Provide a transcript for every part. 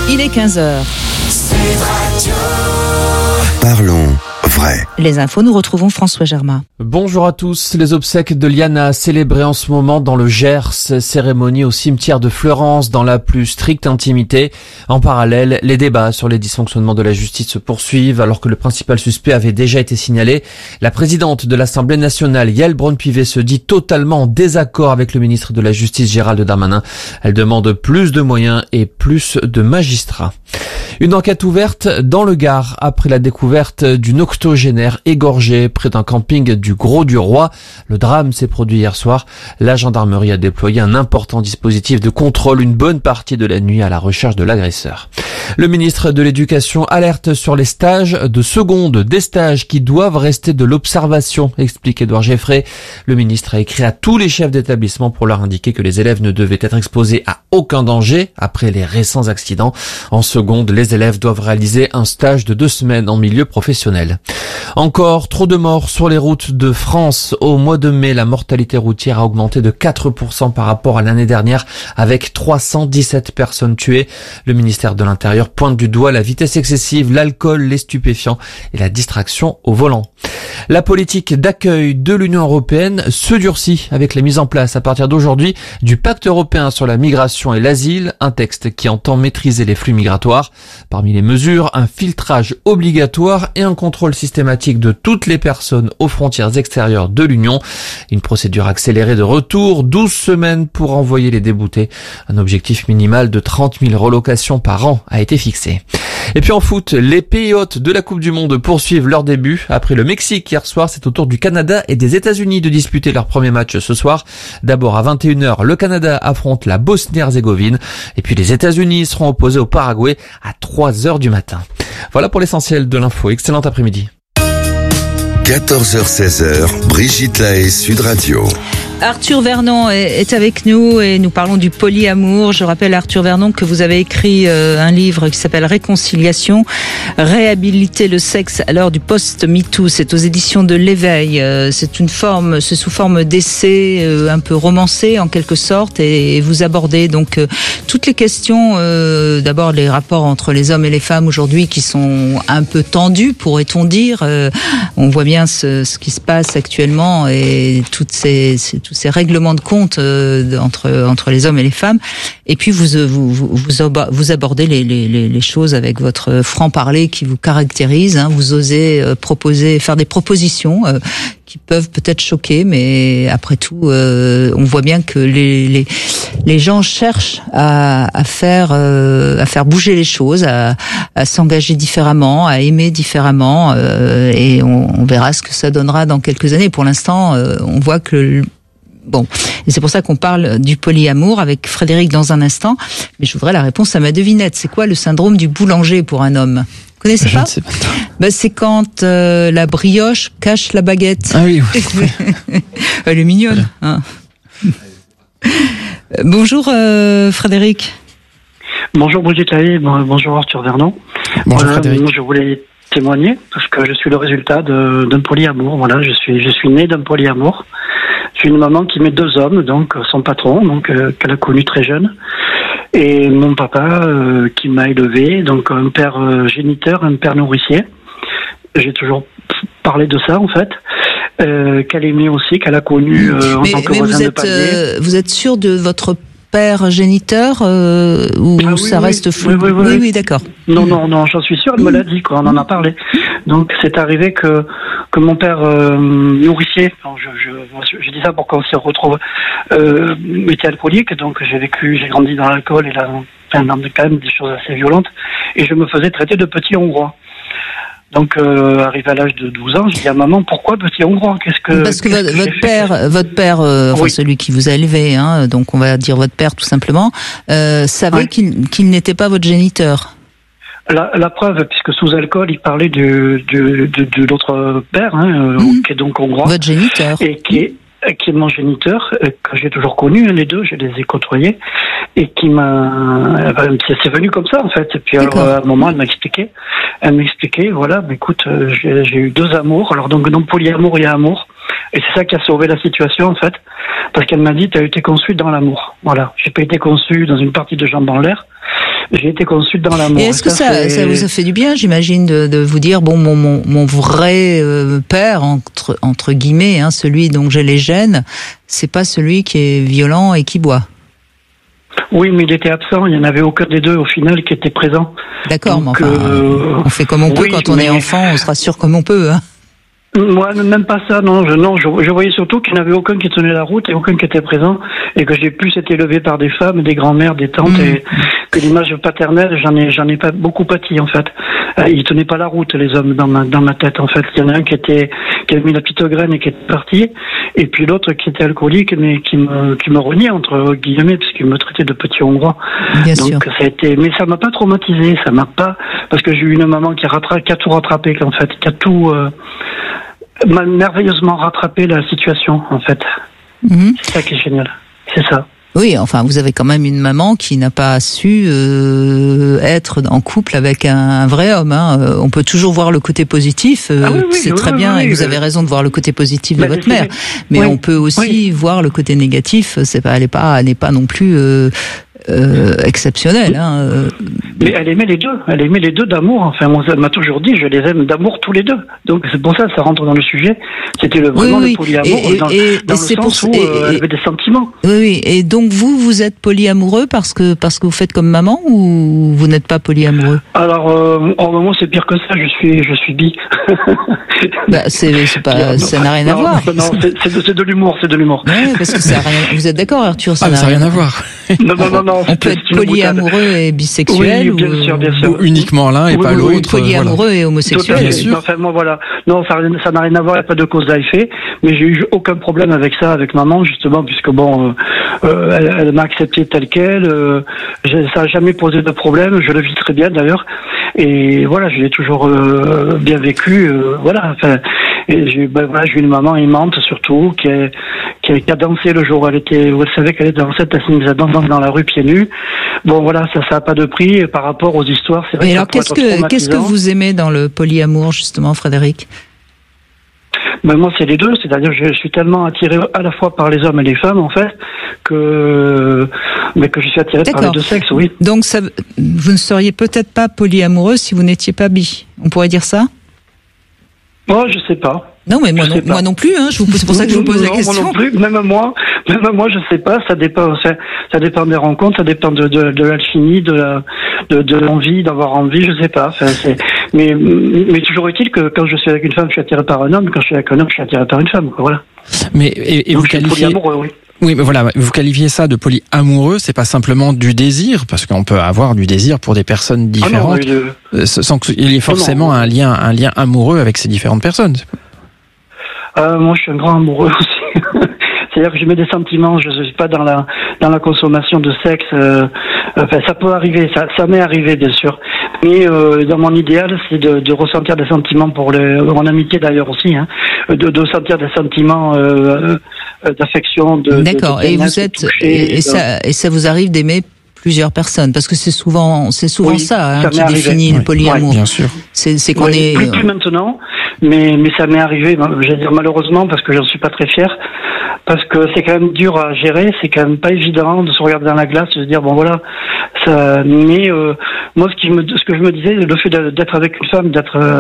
Il est 15h. Parlons vrai. Les infos, nous retrouvons François Germain. Bonjour à tous. Les obsèques de Liana célébrées en ce moment dans le Gers, cérémonie au cimetière de Fleurance dans la plus stricte intimité. En parallèle, les débats sur les dysfonctionnements de la justice se poursuivent alors que le principal suspect avait déjà été signalé. La présidente de l'Assemblée nationale, Yael Braun-Pivet, se dit totalement en désaccord avec le ministre de la Justice, Gérald Darmanin. Elle demande plus de moyens et plus de magistrats. Une enquête ouverte dans le Gard après la découverte d'une octogénaire égorgée près d'un camping du Grau-du-Roi. Le drame s'est produit hier soir. La gendarmerie a déployé un important dispositif de contrôle une bonne partie de la nuit à la recherche de l'agresseur. Le ministre de l'Éducation alerte sur les stages de seconde, des stages qui doivent rester de l'observation, explique Édouard Geffray. Le ministre a écrit à tous les chefs d'établissement pour leur indiquer que les élèves ne devaient être exposés à aucun danger après les récents accidents. En seconde, les élèves doivent réaliser un stage de 2 semaines en milieu professionnel. Encore trop de morts sur les routes de France. Au mois de mai, la mortalité routière a augmenté de 4% par rapport à l'année dernière avec 317 personnes tuées. Le ministère de l'Intérieur pointe du doigt la vitesse excessive, l'alcool, les stupéfiants et la distraction au volant. La politique d'accueil de l'Union européenne se durcit avec la mise en place à partir d'aujourd'hui du pacte européen sur la migration et l'asile, un texte qui entend maîtriser les flux migratoires. Parmi les mesures, un filtrage obligatoire et un contrôle systématique de toutes les personnes aux frontières extérieures de l'Union. Une procédure accélérée de retour, 12 semaines pour envoyer les déboutés. Un objectif minimal de 30 000 relocations par an a été fixé. Et puis en foot, les pays hôtes de la Coupe du Monde poursuivent leur début. Après le Mexique hier soir, c'est au tour du Canada et des États-Unis de disputer leur premier match ce soir. D'abord à 21h, le Canada affronte la Bosnie-Herzégovine. Et puis les États-Unis seront opposés au Paraguay à 3h du matin. Voilà pour l'essentiel de l'info. Excellent après-midi. 14h-16h, Brigitte Lahaye, Sud Radio. Arthur Vernon est avec nous et nous parlons du polyamour. Je rappelle, Arthur Vernon, que vous avez écrit un livre qui s'appelle Réconciliation, réhabiliter le sexe à l'heure du post-MeToo. C'est aux éditions de l'Éveil. C'est sous forme d'essai un peu romancé en quelque sorte, et vous abordez donc toutes les questions. D'abord les rapports entre les hommes et les femmes aujourd'hui qui sont un peu tendus, pourrait-on dire. On voit bien ce qui se passe actuellement et tous ces règlements de compte entre les hommes et les femmes. Et puis vous abordez les choses avec votre franc-parler qui vous caractérise. Vous osez faire des propositions qui peuvent peut-être choquer, mais après tout, on voit bien que les gens cherchent à faire bouger les choses, à s'engager différemment, à aimer différemment, et on verra ce que ça donnera dans quelques années. Pour l'instant, on voit que et c'est pour ça qu'on parle du polyamour avec Frédéric dans un instant. Mais je voudrais la réponse à ma devinette. C'est quoi le syndrome du boulanger pour un homme ? Vous connaissez pas ? Je ne sais pas. C'est quand la brioche cache la baguette. Ah oui. Elle est mignonne. Hein. Bonjour Frédéric. Bonjour Brigitte Lahaye, bonjour Arthur Vernon. Bonjour Frédéric. Je voulais témoigner parce que je suis le résultat d'un polyamour. Voilà, je suis né d'un polyamour. Je suis une maman qui met 2 hommes, donc son patron, qu'elle a connu très jeune, et mon papa qui m'a élevé, donc un père géniteur, un père nourricier. J'ai toujours parlé de ça en fait. Qu'elle aimait aussi, qu'elle a connu en tant que voisin de palier. Vous êtes sûr de votre père géniteur ou ça reste flou? Oui, d'accord. Non, j'en suis sûr, elle me l'a dit, on en a parlé. Donc c'est arrivé que mon père nourricier, je dis ça pour qu'on se retrouve, était alcoolique, donc j'ai grandi dans l'alcool et dans quand même des choses assez violentes, et je me faisais traiter de petit hongrois. Donc, arrivé à l'âge de 12 ans, je dis à maman, pourquoi petit hongrois? Parce que votre père, oui. Celui qui vous a élevé, donc on va dire votre père tout simplement, savait qu'il n'était pas votre géniteur. La preuve, puisque sous alcool, il parlait de l'autre père, qui est donc hongrois. Votre géniteur. Et qui est mon géniteur, que j'ai toujours connu, les deux, je les ai côtoyés, et qui c'est venu comme ça, en fait. Et puis, alors, à un moment, elle m'expliquait, voilà, écoute, j'ai eu 2 amours, alors donc, dans polyamour, il y a amour, et c'est ça qui a sauvé la situation, en fait, parce qu'elle m'a dit, tu as été conçu dans l'amour, voilà. J'ai pas été conçu dans une partie de jambes en l'air, J'ai été conçu dans l'amour. Et est-ce que ça vous a fait du bien, j'imagine, de vous dire, bon, mon vrai père, entre guillemets, hein, celui dont j'ai les gènes, c'est pas celui qui est violent et qui boit. Oui, mais il était absent. Il n'y en avait aucun des deux, au final, qui était présent. D'accord, mais enfin, on fait comme on peut quand on est enfant, on se rassure comme on peut, hein. Moi, même pas ça, non. Je voyais surtout qu'il n'y en avait aucun qui tenait la route et aucun qui était présent, et que j'ai plus été élevé par des femmes, des grands-mères, des tantes, et que l'image paternelle, j'en ai pas beaucoup pâti, en fait. Ils tenaient pas la route, les hommes, dans ma tête, en fait. Il y en a un qui avait mis la petite graine et qui est parti, et puis l'autre qui était alcoolique, mais qui me reniait, entre guillemets, parce qu'il me traitait de petit hongrois. Bien Donc, sûr. ça a été, mais ça m'a pas traumatisé, parce que j'ai eu une maman qui a tout rattrapé, en fait, qui a tout, m'a merveilleusement rattrapé la situation, en fait. C'est ça qui est génial. C'est ça. Oui, enfin, vous avez quand même une maman qui n'a pas su être en couple avec un vrai homme. Hein. On peut toujours voir le côté positif. C'est très bien, et vous avez raison de voir le côté positif de votre mère. Mais on peut aussi voir le côté négatif. Elle n'est pas non plus exceptionnelle. Hein. Mais elle aimait les deux. Elle aimait les deux d'amour. Enfin, moi, elle m'a toujours dit, je les aime d'amour tous les deux. Donc c'est pour ça rentre dans le sujet. C'était vraiment le polyamour dans le sens où elle avait des sentiments. Oui. Et donc vous êtes polyamoureux parce que vous faites comme maman, ou vous n'êtes pas polyamoureux? Alors, moi c'est pire que ça. Je suis bi. Ça n'a rien à voir. Non, c'est de l'humour. Ouais, parce que ça a rien. Vous êtes d'accord, Arthur? Ça n'a rien à voir. Non. On peut être polyamoureux et bisexuel, oui, bien sûr. Ou uniquement l'un et pas l'autre. Polyamoureux et homosexuel. Bien sûr. Enfin, moi, voilà. Non, ça n'a rien à voir, il n'y a pas de cause à effet. Mais j'ai eu aucun problème avec ça, avec maman, justement, puisque elle m'a accepté telle qu'elle. Ça n'a jamais posé de problème. Je le vis très bien, d'ailleurs. Et voilà, je l'ai toujours bien vécu. Voilà. Enfin, et j'ai eu une maman aimante, surtout, qui a dansé le jour où elle savait qu'elle était enceinte, elle s'est mise à danser dans la rue pieds nus. Bon, voilà, ça n'a pas de prix par rapport aux histoires. C'est vrai. Mais alors, qu'est-ce que vous aimez dans le polyamour, justement, Frédéric? Moi, c'est les deux. C'est-à-dire, je suis tellement attiré à la fois par les hommes et les femmes, en fait, que je suis attiré par les deux sexes, oui. Donc, vous ne seriez peut-être pas polyamoureux si vous n'étiez pas bi. On pourrait dire ça? Moi, je sais pas. Non, mais moi non plus, hein. C'est pour ça que je vous pose la question. Moi non plus. Même moi, je sais pas. Ça dépend des rencontres, ça dépend de l'alchimie, de l'envie, d'avoir envie, je sais pas. Enfin, mais toujours est-il que quand je suis avec une femme, je suis attiré par un homme. Quand je suis avec un homme, je suis attiré par une femme, quoi. Voilà. Mais, et vous qualifiez. Oui. Oui, mais voilà, vous qualifiez ça de polyamoureux, c'est pas simplement du désir, parce qu'on peut avoir du désir pour des personnes différentes, sans qu'il y ait forcément un lien amoureux avec ces différentes personnes. Moi, je suis un grand amoureux aussi. C'est-à-dire que je mets des sentiments, je ne suis pas dans la consommation de sexe. Enfin, ça peut arriver, ça m'est arrivé, bien sûr. Mais dans mon idéal, c'est de ressentir des sentiments pour en amitié d'ailleurs aussi, hein, de sentir des sentiments d'affection, D'accord. Et vous êtes ça vous arrive d'aimer plusieurs personnes, parce que c'est souvent ça qui définit le polyamour. Oui, bien sûr. C'est qu'on est plus maintenant, mais ça m'est arrivé. Je vais dire malheureusement, parce que j'en suis pas très fier. Parce que c'est quand même dur à gérer, c'est quand même pas évident de se regarder dans la glace, de se dire bon voilà, ça. Mais moi, ce que je me disais, le fait d'être avec une femme,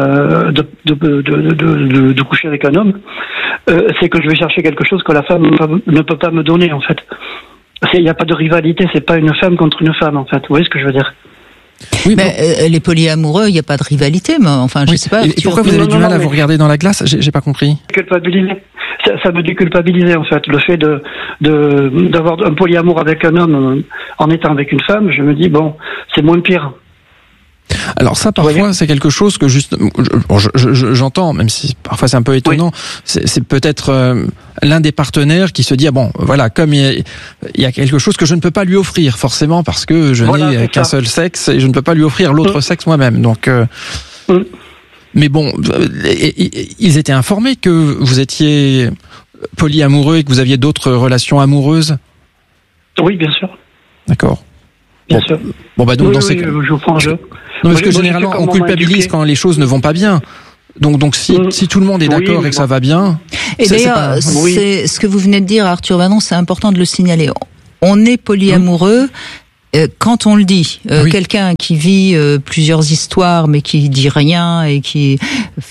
de coucher avec un homme, c'est que je vais chercher quelque chose que la femme ne peut pas me donner en fait. Il n'y a pas de rivalité, c'est pas une femme contre une femme en fait. Vous voyez ce que je veux dire? Oui, mais les polyamoureux, il n'y a pas de rivalité, mais enfin, je sais pas. Et pourquoi vous avez du mal à vous regarder dans la glace? J'ai pas compris. Culpabiliser. Ça me déculpabiliser en fait. Le fait d'avoir un polyamour avec un homme en étant avec une femme, je me dis bon, c'est moins pire. Alors ça, parfois, c'est quelque chose que j'entends, même si parfois c'est un peu étonnant. Oui. C'est peut-être l'un des partenaires qui se dit bon, voilà, comme il y a quelque chose que je ne peux pas lui offrir forcément parce que je n'ai qu'un seul sexe et je ne peux pas lui offrir l'autre sexe moi-même. Donc, mais bon, ils étaient informés que vous étiez polyamoureux et que vous aviez d'autres relations amoureuses. Oui, bien sûr. D'accord. Bien sûr. Bon bah donc dans ces cas, je vous prends un jeu. Non, parce que généralement on culpabilise quand les choses ne vont pas bien. Donc si tout le monde est d'accord et que ça va bien. Et d'ailleurs, c'est ce que vous venez de dire, Arthur Vernon, c'est important de le signaler. On est polyamoureux quand on le dit, quelqu'un qui vit plusieurs histoires mais qui dit rien et qui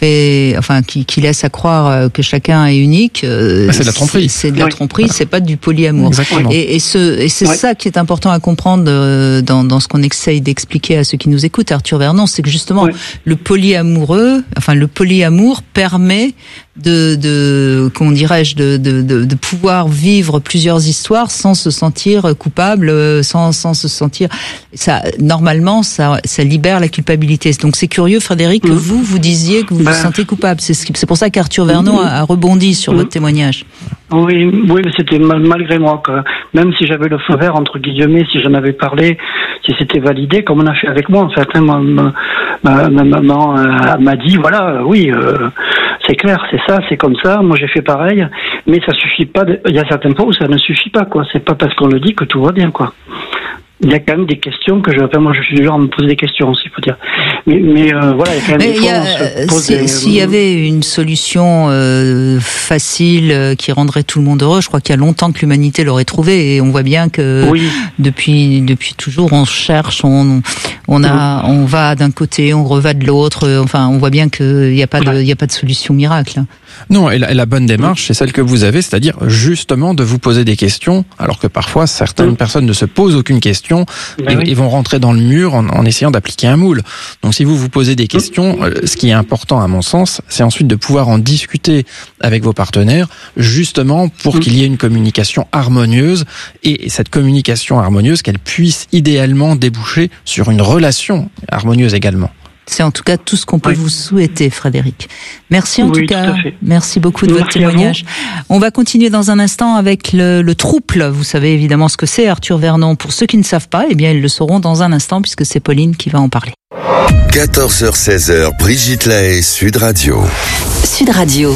laisse à croire que chacun est unique, c'est de la tromperie. C'est de la tromperie, c'est pas du polyamour. Exactement. Et c'est ça qui est important à comprendre dans ce qu'on essaye d'expliquer à ceux qui nous écoutent, Arthur Vernon, c'est que justement le polyamour permet de pouvoir vivre plusieurs histoires sans se sentir coupable, sans se sentir normalement ça libère la culpabilité. Donc c'est curieux, Frédéric, que vous disiez que vous vous sentez coupable. C'est pour ça qu'Arthur Vernon a rebondi sur votre témoignage. Oui, mais c'était malgré moi, que même si j'avais le feu vert entre guillemets, si j'en avais parlé, si c'était validé, comme on a fait avec moi, en fait, ma maman m'a dit c'est clair, c'est ça, c'est comme ça. Moi, j'ai fait pareil, mais ça suffit pas. Il y a certains points où ça ne suffit pas, quoi. C'est pas parce qu'on le dit que tout va bien, quoi. Il y a quand même des questions moi, je suis du genre à me poser des questions, s'il faut dire. Mais voilà, il y a quand même des fois où on se pose s'il y avait une solution facile qui rendrait tout le monde heureux, je crois qu'il y a longtemps que l'humanité l'aurait trouvé, et on voit bien que depuis toujours on cherche, on va d'un côté, on reva de l'autre. Enfin, on voit bien qu'il n'y a pas de solution miracle. Non, et la bonne démarche, c'est celle que vous avez, c'est-à-dire justement de vous poser des questions, alors que parfois certaines personnes ne se posent aucune question et vont rentrer dans le mur en essayant d'appliquer un moule. Donc si vous posez des questions, ce qui est important à mon sens, c'est ensuite de pouvoir en discuter avec vos partenaires, justement pour qu'il y ait une communication harmonieuse, et cette communication harmonieuse, qu'elle puisse idéalement déboucher sur une relation harmonieuse également. C'est en tout cas tout ce qu'on peut vous souhaiter, Frédéric. Merci en tout cas. Merci beaucoup de votre témoignage. On va continuer dans un instant avec le trouble. Vous savez évidemment ce que c'est, Arthur Vernon. Pour ceux qui ne savent pas, ils le sauront dans un instant puisque c'est Pauline qui va en parler. 14h-16h, Brigitte Lahaie, Sud Radio. Sud Radio.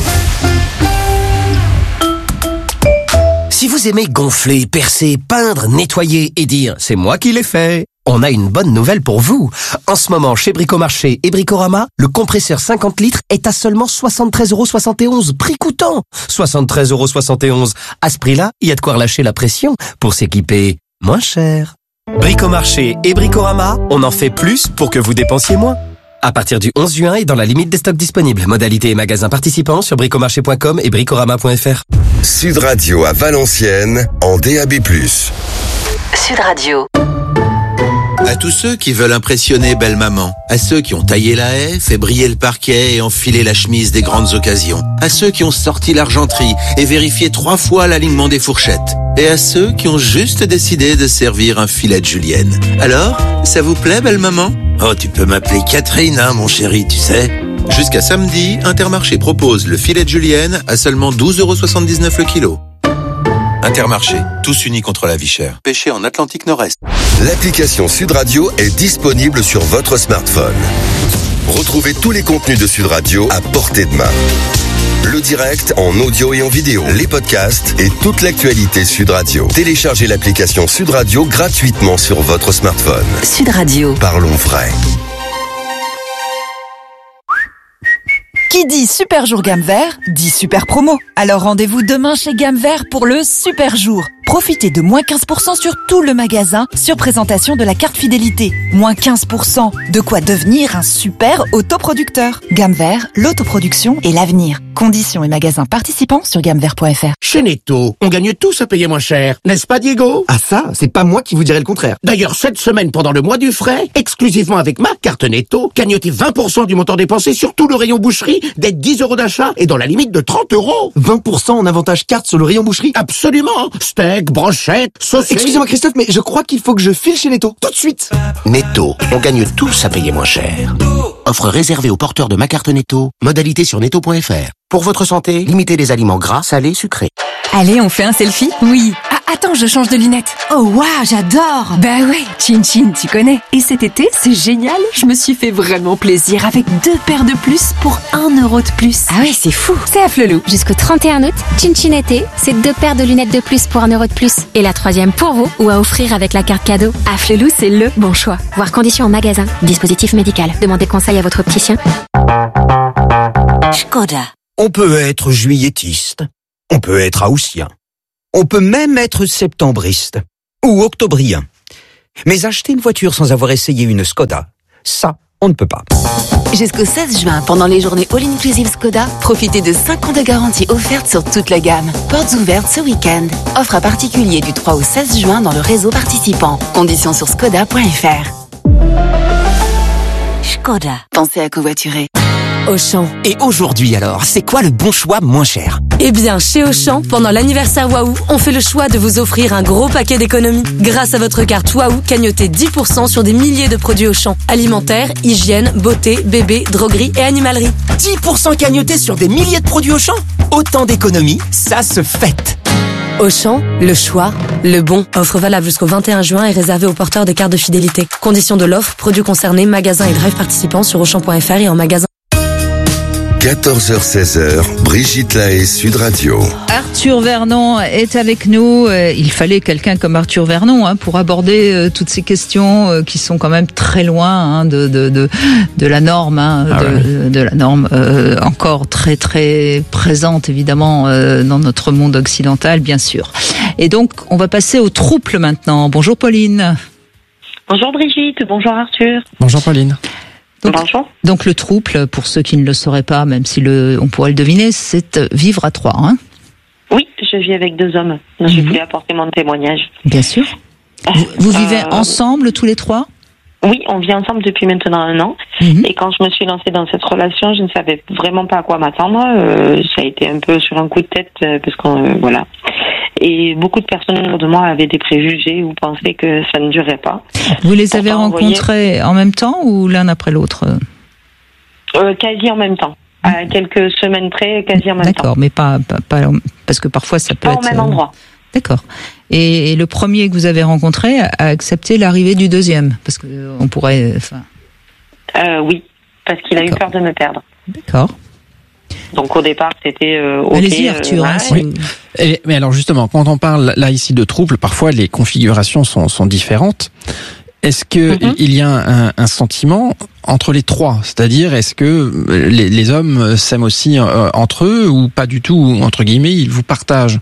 Si vous aimez gonfler, percer, peindre, nettoyer et dire « c'est moi qui l'ai fait », on a une bonne nouvelle pour vous. En ce moment, chez Bricomarché et Bricorama, le compresseur 50 litres est à seulement 73,71 €. Prix coûtant 73,71 €. À ce prix-là, il y a de quoi relâcher la pression pour s'équiper moins cher. Bricomarché et Bricorama, on en fait plus pour que vous dépensiez moins. À partir du 11 juin et dans la limite des stocks disponibles. Modalités et magasins participants sur bricomarché.com et bricorama.fr. Sud Radio à Valenciennes, en DAB+. Sud Radio. À tous ceux qui veulent impressionner belle maman, à ceux qui ont taillé la haie, fait briller le parquet et enfilé la chemise des grandes occasions, à ceux qui ont sorti l'argenterie et vérifié 3 fois l'alignement des fourchettes, et à ceux qui ont juste décidé de servir un filet de julienne. Alors, ça vous plaît, belle maman ? Oh, tu peux m'appeler Catherine, hein, mon chéri, tu sais. Jusqu'à samedi, Intermarché propose le filet de julienne à seulement 12,79 € le kilo. Intermarché, tous unis contre la vie chère. Pêché en Atlantique Nord-Est. L'application Sud Radio est disponible sur votre smartphone. Retrouvez tous les contenus de Sud Radio à portée de main. Le direct en audio et en vidéo, les podcasts et toute l'actualité Sud Radio. Téléchargez l'application Sud Radio gratuitement sur votre smartphone. Sud Radio. Parlons vrai. Qui dit super jour gamme vert, dit super promo. Alors rendez-vous demain chez Gamme Vert pour le super jour. Profitez de moins 15% sur tout le magasin sur présentation de la carte fidélité. Moins 15%, de quoi devenir un super autoproducteur. Gamme Vert, l'autoproduction et l'avenir. Conditions et magasins participants sur gammevert.fr. Chez Netto, on gagne tous à payer moins cher, n'est-ce pas Diego ? Ah ça, c'est pas moi qui vous dirais le contraire. D'ailleurs, cette semaine, pendant le mois du frais, exclusivement avec ma carte Netto, gagnotez 20% du montant dépensé sur tout le rayon boucherie, dès 10 € d'achat et dans la limite de 30 €. 20% en avantage carte sur le rayon boucherie ? Absolument. Steak, brochette, saucisse... Excusez-moi Christophe, mais je crois qu'il faut que je file chez Netto, tout de suite. Netto, on gagne tous à payer moins cher. Offre réservée aux porteurs de ma carte Netto, modalité sur netto.fr. Pour votre santé, limitez les aliments gras, salés, sucrés. Allez, on fait un selfie ? Oui. Ah, attends, je change de lunettes. Oh waouh, j'adore. Bah ouais, Chin Chin, tu connais. Et cet été, c'est génial. Je me suis fait vraiment plaisir avec 2 paires de plus pour 1 € de plus. Ah ouais, c'est fou. C'est à Flelou. Jusqu'au 31 août, Chin Chin été, c'est 2 paires de lunettes de plus pour 1 € de plus. Et la 3e pour vous ou à offrir avec la carte cadeau. À Flelou, c'est le bon choix. Voir conditions en magasin. Dispositif médical. Demandez conseil à votre opticien. Skoda. On peut être juilletiste, on peut être haussien, on peut même être septembriste ou octobrien. Mais acheter une voiture sans avoir essayé une Skoda, ça, on ne peut pas. Jusqu'au 16 juin, pendant les journées All-Inclusive Skoda, profitez de 5 ans de garantie offerte sur toute la gamme. Portes ouvertes ce week-end. Offre à particulier du 3 au 16 juin dans le réseau participant. Conditions sur skoda.fr. Skoda. Pensez à covoiturer. Auchan. Et aujourd'hui alors, c'est quoi le bon choix moins cher? Eh bien, chez Auchan, pendant l'anniversaire Waouh, on fait le choix de vous offrir un gros paquet d'économies. Grâce à votre carte Waouh, cagnotez 10% sur des milliers de produits Auchan. Alimentaire, hygiène, beauté, bébé, droguerie et animalerie. 10% cagnotés sur des milliers de produits Auchan? Autant d'économies, ça se fête. Auchan, le choix, le bon. Offre valable jusqu'au 21 juin et réservée aux porteurs de cartes de fidélité. Conditions de l'offre, produits concernés, magasins et drive participants sur Auchan.fr et en magasin. 14h-16h, Brigitte Lahaie, Sud Radio. Arthur Vernon est avec nous. Il fallait quelqu'un comme Arthur Vernon pour aborder toutes ces questions qui sont quand même très loin de la norme, de la norme encore très très présente évidemment dans notre monde occidental, bien sûr. Et donc on va passer au trouble maintenant. Bonjour Pauline. Bonjour Brigitte, bonjour Arthur. Bonjour Pauline. Donc le trouble, pour ceux qui ne le sauraient pas, même si on pourrait le deviner, c'est vivre à trois. Oui, je vis avec 2 hommes. Je voulais apporter mon témoignage. Bien sûr. Vous vivez ensemble tous les 3? Oui, on vit ensemble depuis maintenant 1 an. Et quand je me suis lancée dans cette relation, je ne savais vraiment pas à quoi m'attendre. Ça a été un peu sur un coup de tête, parce qu'on voilà. Et beaucoup de personnes autour de moi avaient des préjugés ou pensaient que ça ne durait pas. Vous les avez rencontrés en même temps ou l'un après l'autre? Quasi en même temps. À quelques semaines près, quasi en même temps. D'accord, mais pas parce que parfois ça peut être... Pas au même endroit. D'accord. Et le premier que vous avez rencontré a accepté l'arrivée du deuxième? Parce que on pourrait... Oui, parce qu'il a eu peur de me perdre. D'accord. Donc au départ, c'était OK. Allez-y Arthur. Oui. Mais alors justement, quand on parle là ici de trouble, parfois les configurations sont différentes. Est-ce que il y a un sentiment entre les 3? C'est-à-dire, est-ce que les hommes s'aiment aussi entre eux ou pas du tout, entre guillemets, ils vous partagent?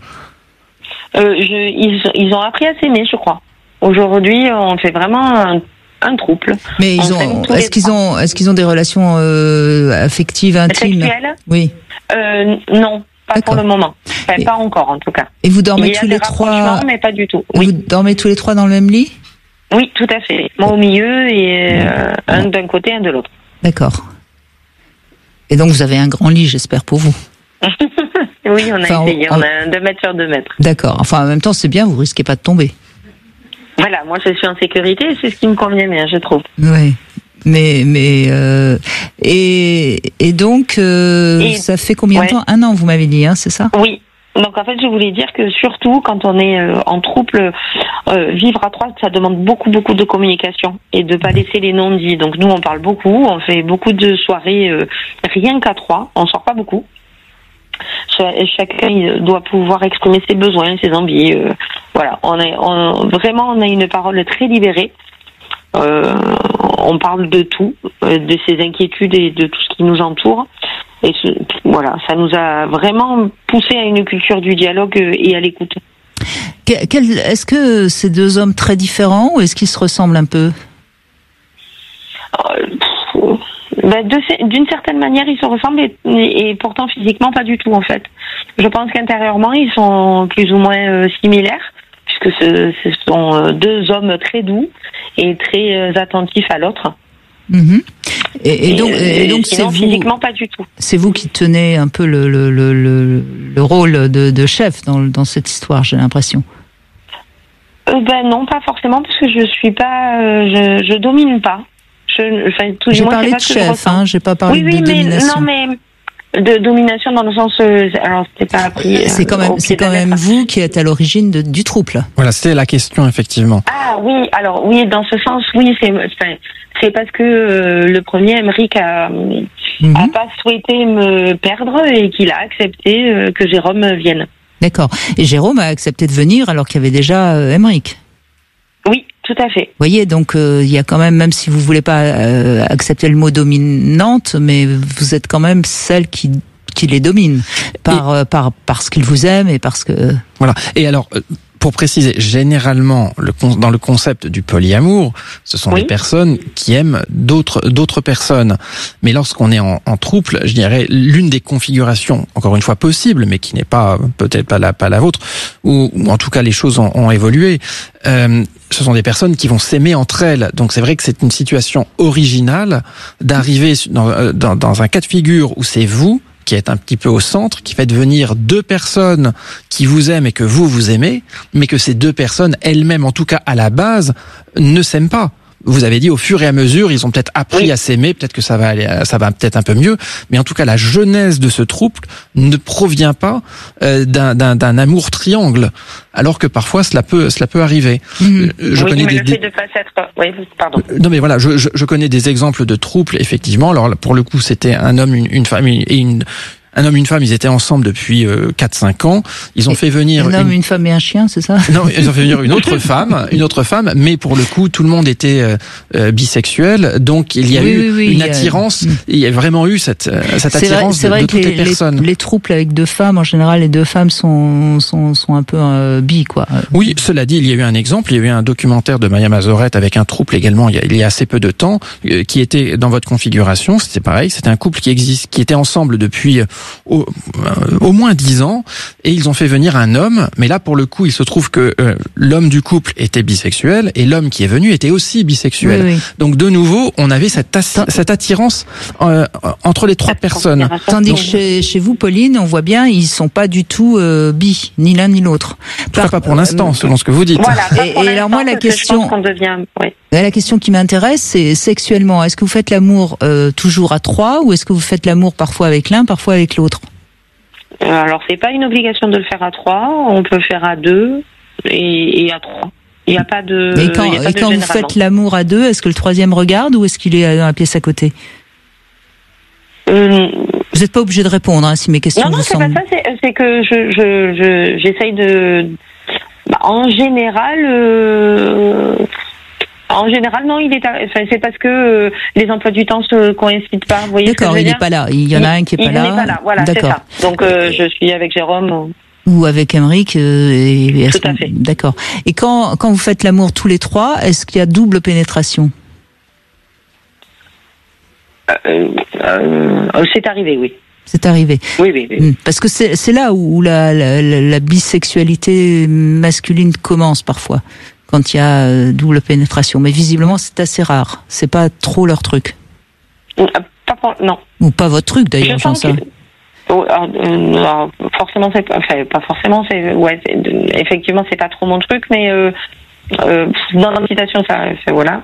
Ils ont appris à s'aimer, je crois. Aujourd'hui, on fait vraiment un trouble. Mais est-ce qu'ils ont des relations affectives, intimes? Sexuelles? Oui. Non, pas pour le moment. Enfin, pas encore, en tout cas. Et vous dormez tous les 3? Mais pas du tout. Oui. Vous dormez tous les 3 dans le même lit? Oui, tout à fait. Moi au milieu et un d'un côté, un de l'autre. D'accord. Et donc vous avez un grand lit, j'espère, pour vous. Oui, on a essayé. On a 2 mètres sur 2 mètres. D'accord. Enfin, en même temps, c'est bien, vous risquez pas de tomber. Voilà, moi je suis en sécurité, c'est ce qui me convient bien, je trouve. Oui. Et donc, ça fait combien de temps? 1 an, vous m'avez dit, c'est ça? Oui. Donc en fait, je voulais dire que surtout quand on est en trouble, vivre à 3, ça demande beaucoup de communication et de pas laisser les non-dits. Donc nous, on parle beaucoup, on fait beaucoup de soirées rien qu'à 3, on sort pas beaucoup. Chacun doit pouvoir exprimer ses besoins, ses envies. Voilà, on a une parole très libérée. On parle de tout, de ses inquiétudes et de tout ce qui nous entoure. Et voilà, ça nous a vraiment poussé à une culture du dialogue et à l'écoute. Est-ce que ces 2 hommes très différents ou est-ce qu'ils se ressemblent un peu? D'une certaine manière, ils se ressemblent et pourtant physiquement pas du tout en fait. Je pense qu'intérieurement, ils sont plus ou moins similaires puisque ce sont 2 hommes très doux et très attentifs à l'autre. Et donc c'est vous, physiquement pas du tout. C'est vous qui tenez un peu le rôle de chef dans cette histoire, j'ai l'impression. Non, pas forcément parce que je suis pas, je domine pas. J'ai parlé de chef, j'ai pas parlé de domination. De domination dans le sens, alors c'était pas appris. C'est quand même vous qui êtes à l'origine du trouble. Voilà, c'était la question effectivement. Ah oui, alors oui, dans ce sens, oui, c'est parce que le premier Aymeric a pas souhaité me perdre et qu'il a accepté que Jérôme vienne. D'accord. Et Jérôme a accepté de venir alors qu'il y avait déjà Aymeric. Oui, tout à fait. Vous voyez, donc il y a quand même si vous voulez pas accepter le mot dominante, mais vous êtes quand même celle qui les domine parce qu'ils vous aiment et parce que... Voilà. Et alors, pour préciser, généralement, dans le concept du polyamour, ce sont des personnes qui aiment d'autres personnes. Mais lorsqu'on est en trouble, je dirais, l'une des configurations, encore une fois possible, mais qui n'est pas peut-être pas la vôtre, ou en tout cas les choses ont évolué. Ce sont des personnes qui vont s'aimer entre elles. Donc c'est vrai que c'est une situation originale d'arriver dans un cas de figure où c'est vous qui êtes un petit peu au centre, qui faites venir deux personnes qui vous aiment et que vous aimez, mais que ces deux personnes elles-mêmes, en tout cas à la base, ne s'aiment pas. Vous avez dit au fur et à mesure, ils ont peut-être appris à s'aimer, peut-être que ça va peut-être un peu mieux, mais en tout cas la genèse de ce trouble ne provient pas d'un amour triangle, alors que parfois cela peut arriver. Je connais le fait de pas s'être... Oui, pardon. Non mais voilà, je connais des exemples de troubles effectivement. Alors pour le coup, c'était un homme, une femme et un homme, une femme, ils étaient ensemble depuis 4-5 ans. Ils ont fait venir un homme, une femme et un chien, c'est ça? Non, ils ont fait venir une autre femme, mais pour le coup, tout le monde était bisexuel, donc il y a eu une attirance. Il y a vraiment eu cette attirance de toutes les personnes. Les trouples avec deux femmes, en général, les deux femmes sont un peu bi, quoi. Oui, cela dit, il y a eu un exemple. Il y a eu un documentaire de Maya Mazorette avec un trouble également. Il y a assez peu de temps, qui était dans votre configuration. C'était pareil. C'était un couple qui était ensemble depuis au moins 10 ans, et ils ont fait venir un homme, mais là pour le coup il se trouve que l'homme du couple était bisexuel et l'homme qui est venu était aussi bisexuel. Oui. Donc de nouveau on avait cette attirance entre les trois personnes. Tandis que chez vous, Pauline, on voit bien, ils sont pas du tout bi, ni l'un ni l'autre. Pas pour l'instant, selon ce que vous dites. Voilà, et alors moi la question... Oui. La question qui m'intéresse, c'est sexuellement. Est-ce que vous faites l'amour toujours à 3 ou est-ce que vous faites l'amour parfois avec l'un, parfois avec l'autre? Alors, c'est pas une obligation de le faire à 3. On peut le faire à 2 et à 3. Il n'y a pas de. Et quand vous faites l'amour à 2, est-ce que le troisième regarde ou est-ce qu'il est dans la pièce à côté? Vous n'êtes pas obligé de répondre si mes questions vous semblent. Non, c'est pas ça. C'est que j'essaye de. En général, non, c'est parce que les emplois du temps se coïncident pas. Vous voyez. D'accord, il n'est pas là. Il y en a un qui est pas là. Il n'est pas là. Voilà, c'est ça. Donc, je suis avec Jérôme. Ou avec Émeric. Tout à fait. D'accord. Et quand vous faites l'amour tous les trois, est-ce qu'il y a double pénétration? C'est arrivé, oui. C'est arrivé. Oui. Parce que c'est là où la bisexualité masculine commence parfois. Quand il y a double pénétration. Mais visiblement, c'est assez rare. C'est pas trop leur truc. Non. Ou pas votre truc, d'ailleurs, j'en sais. Forcément, pas forcément. Effectivement, c'est pas trop mon truc, mais dans l'incitation, ça, voilà.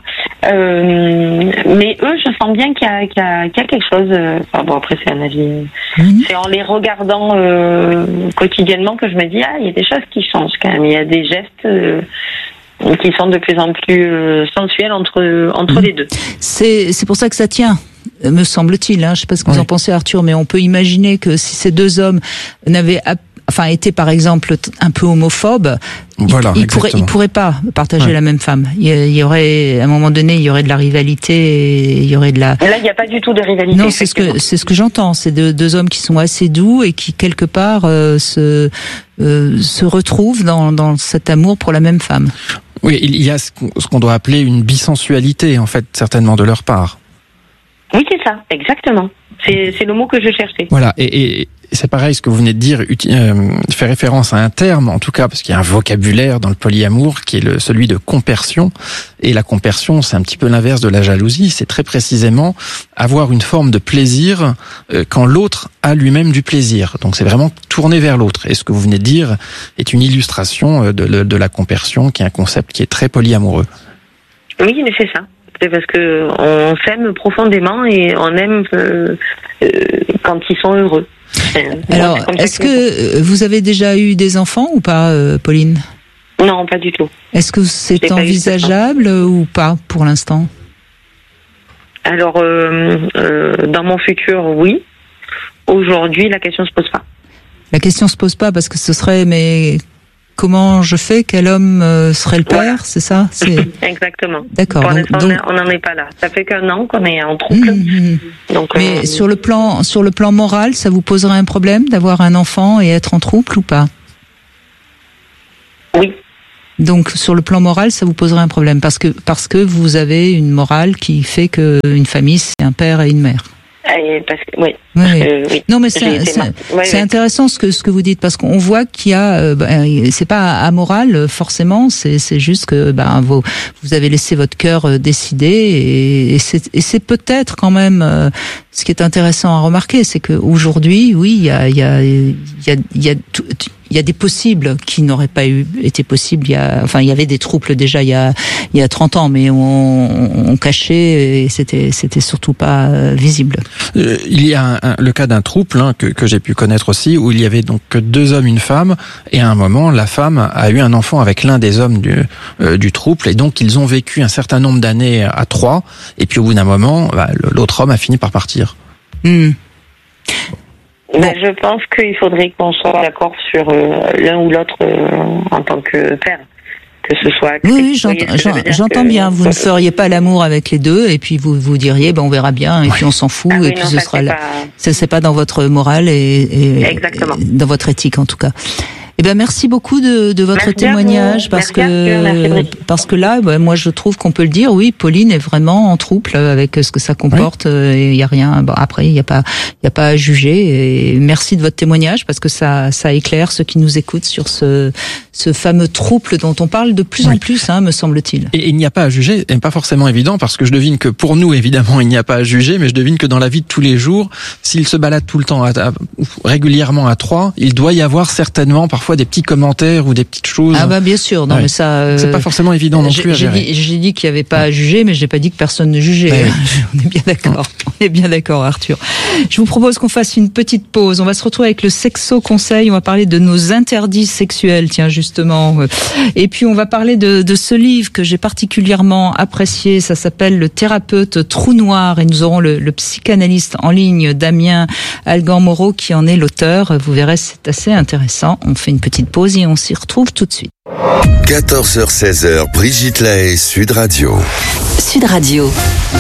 Mais eux, je sens bien qu'il y a quelque chose. Après, c'est un avis. C'est en les regardant quotidiennement que je me dis, il y a des choses qui changent quand même. Il y a des gestes qui sont de plus en plus sensuels entre les deux. C'est pour ça que ça tient, me semble-t-il. Je ne sais pas ce que vous en pensez, Arthur, mais on peut imaginer que si ces deux hommes n'avaient été par exemple un peu homophobes, ils pourraient pas partager la même femme. Il y aurait, à un moment donné, il y aurait de la rivalité, et il y aurait de la... Là, il n'y a pas du tout de rivalité. Non, c'est ce que j'entends. C'est deux hommes qui sont assez doux et qui, quelque part, se retrouvent dans cet amour pour la même femme. Oui, il y a ce qu'on doit appeler une bisensualité, en fait, certainement de leur part. Oui, c'est ça, exactement. C'est le mot que je cherchais. Voilà, et c'est pareil, ce que vous venez de dire fait référence à un terme, en tout cas, parce qu'il y a un vocabulaire dans le polyamour qui est celui de compersion. Et la compersion, c'est un petit peu l'inverse de la jalousie. C'est très précisément avoir une forme de plaisir quand l'autre a lui-même du plaisir. Donc c'est vraiment tourner vers l'autre. Et ce que vous venez de dire est une illustration de la compersion, qui est un concept qui est très polyamoureux. Oui, mais c'est ça. C'est parce que on s'aime profondément et on aime quand ils sont heureux. Alors, est-ce que vous avez déjà eu des enfants ou pas, Pauline? Non, pas du tout. Est-ce que c'est envisageable ou pas pour l'instant? Alors, dans mon futur, oui. Aujourd'hui, la question se pose pas. La question se pose pas parce que ce serait, mais comment je fais? Quel homme serait le père? C'est ça? Exactement. D'accord. Pour l'instant, on n'en est pas là. Ça fait qu'1 an qu'on est en trouble. Donc, mais sur le plan moral, ça vous poserait un problème d'avoir un enfant et être en trouble ou pas? Oui. Donc sur le plan moral, ça vous poserait un problème parce que vous avez une morale qui fait que une famille c'est un père et une mère. Oui. Non, mais c'est intéressant ce que vous dites parce qu'on voit qu'il y a, c'est pas amoral forcément, c'est juste que vous avez laissé votre cœur décider et c'est peut-être quand même ce qui est intéressant à remarquer, c'est que aujourd'hui, oui, il y a des possibles qui n'auraient pas été possibles. Il y avait des troubles déjà il y a 30 ans, mais on cachait et c'était surtout pas visible. Il y a le cas d'un trouble que j'ai pu connaître aussi, où il y avait donc 2 hommes, une femme, et à un moment, la femme a eu un enfant avec l'un des hommes du trouble, et donc ils ont vécu un certain nombre d'années à 3, et puis au bout d'un moment, l'autre homme a fini par partir. Je pense qu'il faudrait qu'on soit d'accord sur l'un ou l'autre en tant que père. Que ce soit oui, j'entends bien. Vous ne feriez pas l'amour avec les deux, et puis vous diriez, on verra bien, et puis on s'en fout, et puis ce sera là. Ça, c'est pas dans votre morale et dans votre éthique en tout cas. Eh ben merci beaucoup de votre témoignage parce que là moi je trouve qu'on peut le dire, oui, Pauline est vraiment en trouble avec ce que ça comporte, et il y a rien après il y a pas à juger, et merci de votre témoignage parce que ça éclaire ceux qui nous écoutent sur ce fameux trouble dont on parle de plus en plus, me semble-t-il. Et il n'y a pas à juger, et pas forcément évident, parce que je devine que pour nous évidemment il n'y a pas à juger, mais je devine que dans la vie de tous les jours, s'il se balade tout le temps régulièrement à 3, il doit y avoir certainement parfois des petits commentaires ou des petites choses. Ah bien sûr, non mais ça c'est pas forcément évident non plus à gérer. J'ai dit qu'il n'y avait pas à juger, mais je n'ai pas dit que personne ne jugeait. On est bien d'accord. On est bien d'accord, Arthur. Je vous propose qu'on fasse une petite pause. On va se retrouver avec le Sexo Conseil, on va parler de nos interdits sexuels, tiens justement. Et puis on va parler de ce livre que j'ai particulièrement apprécié, ça s'appelle Le thérapeute trou noir, et nous aurons le psychanalyste en ligne Damien Algan-Moreau qui en est l'auteur. Vous verrez, c'est assez intéressant. On fait une petite pause et on s'y retrouve tout de suite. 14h-16h, Brigitte Lahaie, Sud Radio. Sud Radio.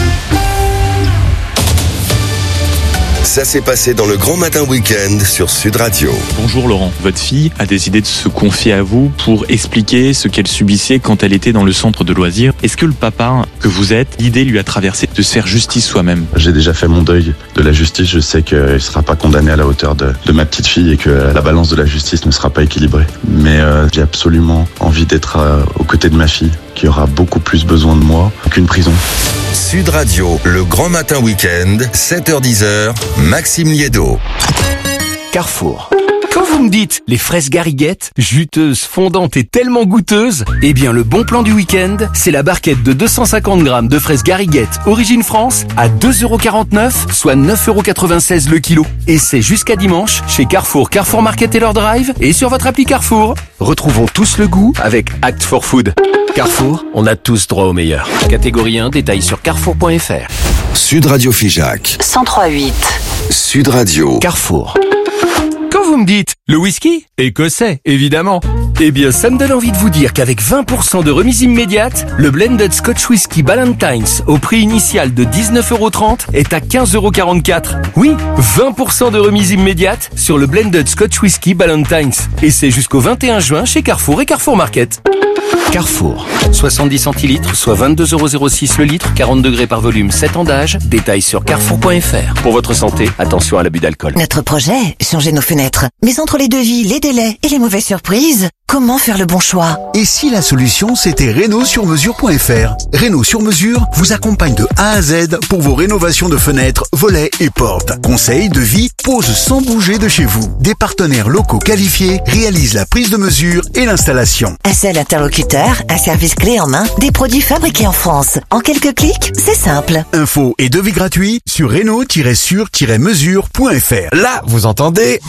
Ça s'est passé dans le Grand Matin Week-end sur Sud Radio. Bonjour Laurent, votre fille a décidé de se confier à vous pour expliquer ce qu'elle subissait quand elle était dans le centre de loisirs. Est-ce que le papa que vous êtes, l'idée lui a traversé de se faire justice soi-même? J'ai déjà fait mon deuil de la justice, je sais qu'il ne sera pas condamné à la hauteur de ma petite fille et que la balance de la justice ne sera pas équilibrée. Mais j'ai absolument envie d'être aux côtés de ma fille, qui aura beaucoup plus besoin de moi qu'une prison. Sud Radio, le Grand Matin Week-end, 7h-10h, Maxime Liédo. Carrefour. Quand vous me dites les fraises Gariguette, juteuses, fondantes et tellement goûteuses, eh bien le bon plan du week-end, c'est la barquette de 250 grammes de fraises Gariguette origine France à 2,49€, soit 9,96€ le kilo. Et c'est jusqu'à dimanche chez Carrefour, Carrefour Market et leur drive et sur votre appli Carrefour. Retrouvons tous le goût avec Act for Food. Carrefour, on a tous droit au meilleur. Catégorie 1, détails sur carrefour.fr. Sud Radio Figeac. 103.8. Sud Radio. Carrefour. Quand vous me dites le whisky, écossais, évidemment. Eh bien, ça me donne envie de vous dire qu'avec 20% de remise immédiate, le blended Scotch Whisky Ballantines au prix initial de 19,30€ est à 15,44€. Oui, 20% de remise immédiate sur le blended Scotch Whisky Ballantines. Et c'est jusqu'au 21 juin chez Carrefour et Carrefour Market. Carrefour. 70 centilitres, soit 22,06€ le litre, 40 degrés par volume, 7 ans d'âge. Détails sur carrefour.fr. Pour votre santé, attention à l'abus d'alcool. Notre projet, changer nos fenêtres. Mais entre les devis, les délais et les mauvaises surprises, comment faire le bon choix? Et si la solution, c'était Renault-sur-mesure.fr? Renault sur mesure vous accompagne de A à Z pour vos rénovations de fenêtres, volets et portes. Conseils, devis, pose sans bouger de chez vous. Des partenaires locaux qualifiés réalisent la prise de mesure et l'installation. Un seul interlocuteur, un service clé en main, des produits fabriqués en France. En quelques clics, c'est simple. Infos et devis gratuits sur Renault-sur-mesure.fr. Là, vous entendez?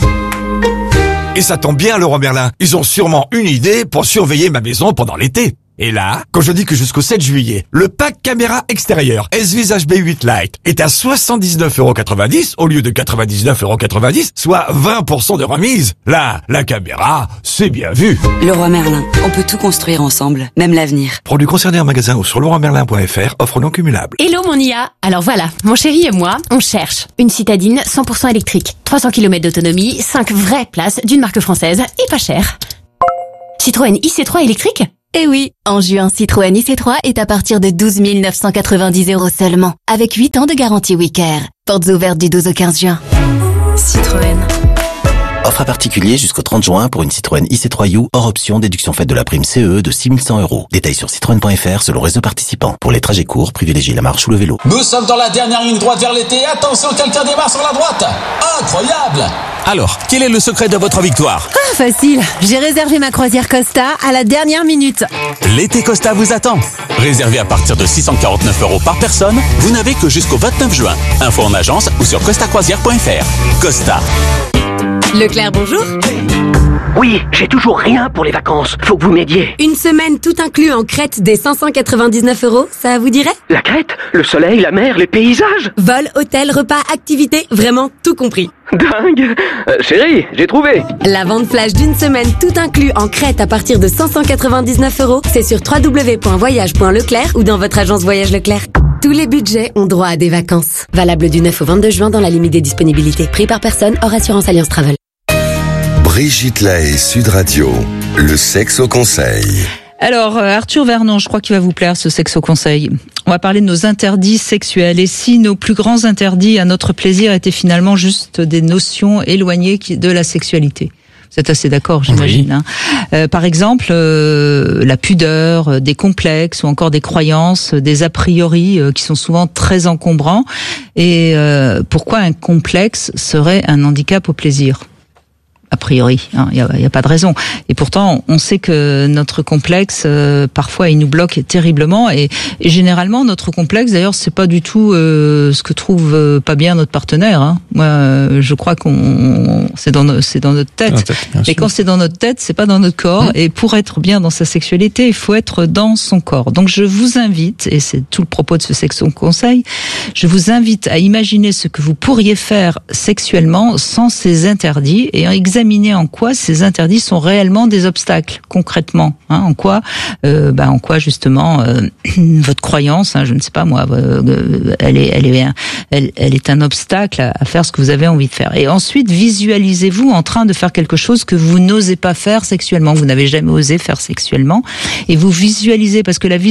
Et ça tombe bien, Leroy Merlin. Ils ont sûrement une idée pour surveiller ma maison pendant l'été. Et là, quand je dis que jusqu'au 7 juillet, le pack caméra extérieure S-Vis HB8 Lite est à 79,90€ au lieu de 99,90€, soit 20% de remise. Là, la caméra, c'est bien vu. Leroy Merlin, on peut tout construire ensemble, même l'avenir. Produits concernés en magasin ou sur leroymerlin.fr, offre non cumulable. Hello mon IA. Alors voilà, mon chéri et moi, on cherche une citadine 100% électrique, 300 km d'autonomie, 5 vraies places d'une marque française et pas cher. Citroën IC3 électrique ? Eh oui, en juin, Citroën IC3 est à partir de 12 990 € seulement, avec 8 ans de garantie WeCare. Portes ouvertes du 12 au 15 juin. Citroën. Offre à particulier jusqu'au 30 juin pour une Citroën IC3U hors option déduction faite de la prime CE de 6 100 €. Détails sur citroën.fr selon réseau participant. Pour les trajets courts, privilégiez la marche ou le vélo. Nous sommes dans la dernière ligne droite vers l'été. Attention, quelqu'un démarre sur la droite. Incroyable! Alors, quel est le secret de votre victoire? Ah, facile. J'ai réservé ma croisière Costa à la dernière minute. L'été Costa vous attend. Réservé à partir de 649 € par personne, vous n'avez que jusqu'au 29 juin. Info en agence ou sur costacroisière.fr. Costa. Leclerc, bonjour. Oui, j'ai toujours rien pour les vacances. Faut que vous m'aidiez. Une semaine tout inclus en Crète des 599 €, ça vous dirait? La Crète, le soleil, la mer, les paysages. Vol, hôtel, repas, activités, vraiment tout compris. Dingue. Chérie, j'ai trouvé. La vente flash d'une semaine tout inclus en Crète à partir de 599 €, c'est sur www.voyage.leclerc ou dans votre agence Voyage Leclerc. Tous les budgets ont droit à des vacances. Valable du 9 au 22 juin dans la limite des disponibilités. Prix par personne hors assurance Alliance Travel. Brigitte Lahaie, Sud Radio, le sexe au conseil. Alors, Arthur Vernon, je crois qu'il va vous plaire ce sexe au conseil. On va parler de nos interdits sexuels. Et si nos plus grands interdits à notre plaisir étaient finalement juste des notions éloignées de la sexualité? Vous êtes assez d'accord, j'imagine. Oui. Hein. Par exemple, la pudeur, des complexes ou encore des croyances, des a priori qui sont souvent très encombrants. Et pourquoi un complexe serait un handicap au plaisir ? A priori, il y a pas de raison. Et pourtant, on sait que notre complexe, parfois, il nous bloque terriblement. Et généralement, notre complexe, d'ailleurs, c'est pas du tout ce que trouve pas bien notre partenaire. Hein. Moi, je crois c'est dans notre tête. Et quand c'est dans notre tête, c'est pas dans notre corps. Et pour être bien dans sa sexualité, il faut être dans son corps. Donc, je vous invite, et c'est tout le propos de ce sexe au conseil, je vous invite à imaginer ce que vous pourriez faire sexuellement sans ces interdits et examiner en quoi ces interdits sont réellement des obstacles concrètement, hein, en quoi justement votre croyance, hein, je ne sais pas moi, elle est un obstacle à faire ce que vous avez envie de faire. Et ensuite visualisez-vous en train de faire quelque chose que vous n'osez pas faire sexuellement, vous n'avez jamais osé faire sexuellement, et vous visualisez, parce que la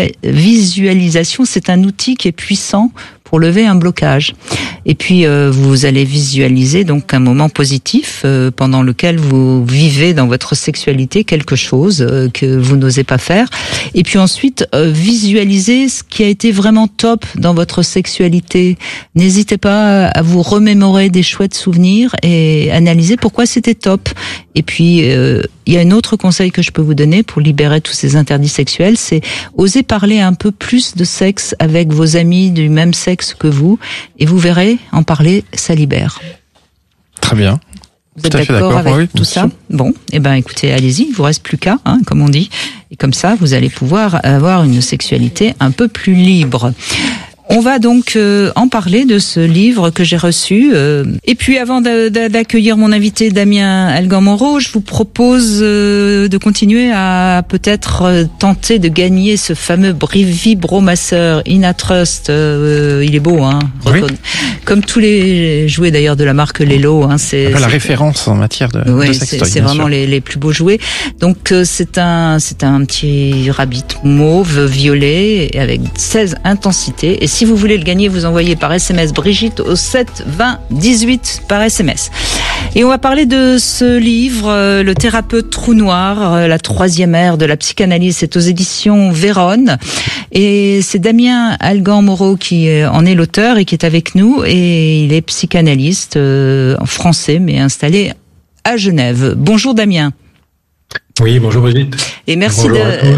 visualisation c'est un outil qui est puissant pour lever un blocage. Et puis vous allez visualiser donc un moment positif pendant lequel vous vivez dans votre sexualité quelque chose que vous n'osez pas faire. Et puis ensuite visualisez ce qui a été vraiment top dans votre sexualité. N'hésitez pas à vous remémorer des chouettes souvenirs et analyser pourquoi c'était top. Et puis il y a un autre conseil que je peux vous donner pour libérer tous ces interdits sexuels, c'est oser parler un peu plus de sexe avec vos amis du même sexe que vous, et vous verrez, en parler, ça libère. Très bien. Vous êtes d'accord avec tout ça? Bon, eh ben écoutez, allez-y, il vous reste plus qu'à, hein, comme on dit. Et comme ça, vous allez pouvoir avoir une sexualité un peu plus libre. On va donc en parler de ce livre que j'ai reçu. Et puis avant d'accueillir mon invité Damien Algan-Moreau, je vous propose de continuer à peut-être tenter de gagner ce fameux vibromasseur Inatrust. Il est beau, hein. Oui. Comme tous les jouets d'ailleurs de la marque Lelo. Hein, c'est la référence en matière de sextoy. C'est vraiment les plus beaux jouets. Donc c'est un petit rabbit mauve violet avec 16 intensités. Et si vous voulez le gagner, vous envoyez par SMS Brigitte au 7 20 18 par SMS. Et on va parler de ce livre, Le thérapeute trou noir, la troisième ère de la psychanalyse. C'est aux éditions Vérone. Et c'est Damien Algan-Moreau qui en est l'auteur et qui est avec nous. Et il est psychanalyste français, mais installé à Genève. Bonjour Damien. Oui, bonjour Brigitte. Et merci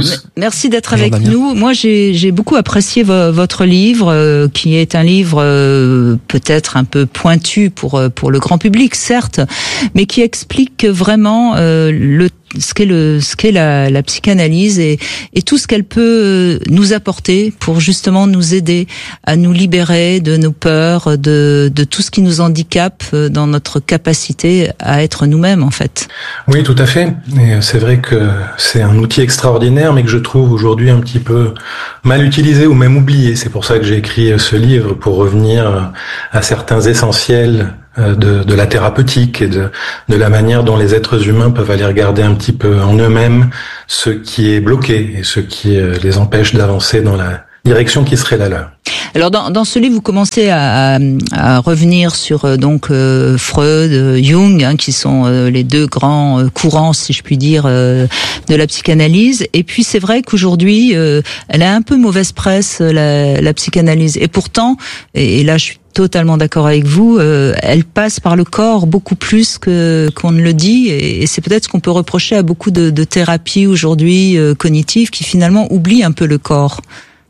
d'être avec Damien. nous. Moi, j'ai beaucoup apprécié votre livre, qui est un livre peut-être un peu pointu pour le grand public, certes, mais qui explique vraiment ce qu'est la psychanalyse et tout ce qu'elle peut nous apporter pour justement nous aider à nous libérer de nos peurs, de tout ce qui nous handicape dans notre capacité à être nous-mêmes, en fait. Oui, tout à fait. Et c'est vrai que c'est un outil extraordinaire, mais que je trouve aujourd'hui un petit peu mal utilisé ou même oublié. C'est pour ça que j'ai écrit ce livre, pour revenir à certains essentiels de la thérapeutique et de la manière dont les êtres humains peuvent aller regarder un petit peu en eux-mêmes ce qui est bloqué et ce qui les empêche d'avancer dans la direction qui serait la leur. Alors dans ce livre, vous commencez à revenir sur Freud, Jung, qui sont les deux grands courants, si je puis dire, de la psychanalyse. Et puis c'est vrai qu'aujourd'hui, elle a un peu mauvaise presse, la psychanalyse. Et pourtant, et là je suis totalement d'accord avec vous, elle passe par le corps beaucoup plus qu'on ne le dit, et c'est peut-être ce qu'on peut reprocher à beaucoup de thérapies aujourd'hui cognitives qui finalement oublient un peu le corps.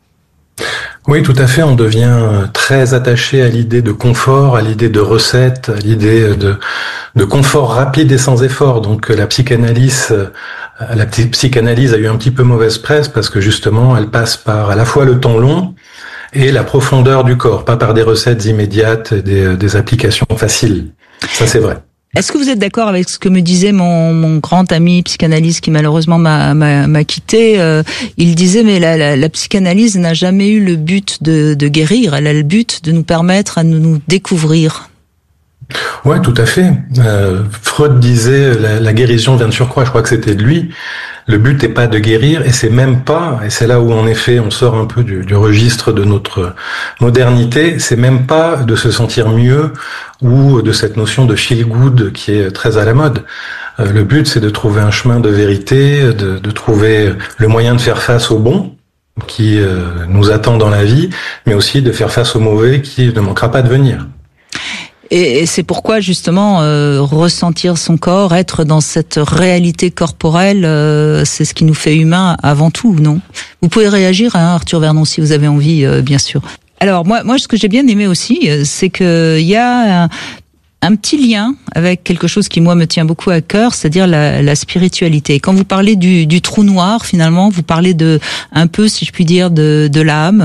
Oui, tout à fait. On devient très attaché à l'idée de confort, à l'idée de recette, à l'idée de confort rapide et sans effort. Donc la psychanalyse a eu un petit peu mauvaise presse parce que justement, elle passe par à la fois le temps long et la profondeur du corps, pas par des recettes immédiates, des applications faciles. Ça, c'est vrai. Est-ce que vous êtes d'accord avec ce que me disait mon grand ami psychanalyste qui malheureusement m'a quitté? Il disait mais la psychanalyse n'a jamais eu le but de guérir, elle a le but de nous permettre à nous découvrir. Ouais, tout à fait. Freud disait la guérison vient de surcroît. Je crois que c'était de lui. Le but n'est pas de guérir, et c'est même pas, et c'est là où en effet on sort un peu du registre de notre modernité, c'est même pas de se sentir mieux ou de cette notion de feel good qui est très à la mode. Le but c'est de trouver un chemin de vérité, de trouver le moyen de faire face au bon qui nous attend dans la vie, mais aussi de faire face au mauvais qui ne manquera pas de venir. Et c'est pourquoi justement ressentir son corps, être dans cette réalité corporelle, c'est ce qui nous fait humains avant tout, non? Vous pouvez réagir, Arthur Vernon, si vous avez envie, bien sûr. Alors moi, ce que j'ai bien aimé aussi, c'est qu'il y a un petit lien avec quelque chose qui moi me tient beaucoup à cœur, c'est-à-dire la spiritualité. Quand vous parlez du trou noir, finalement, vous parlez un peu, si je puis dire, de l'âme,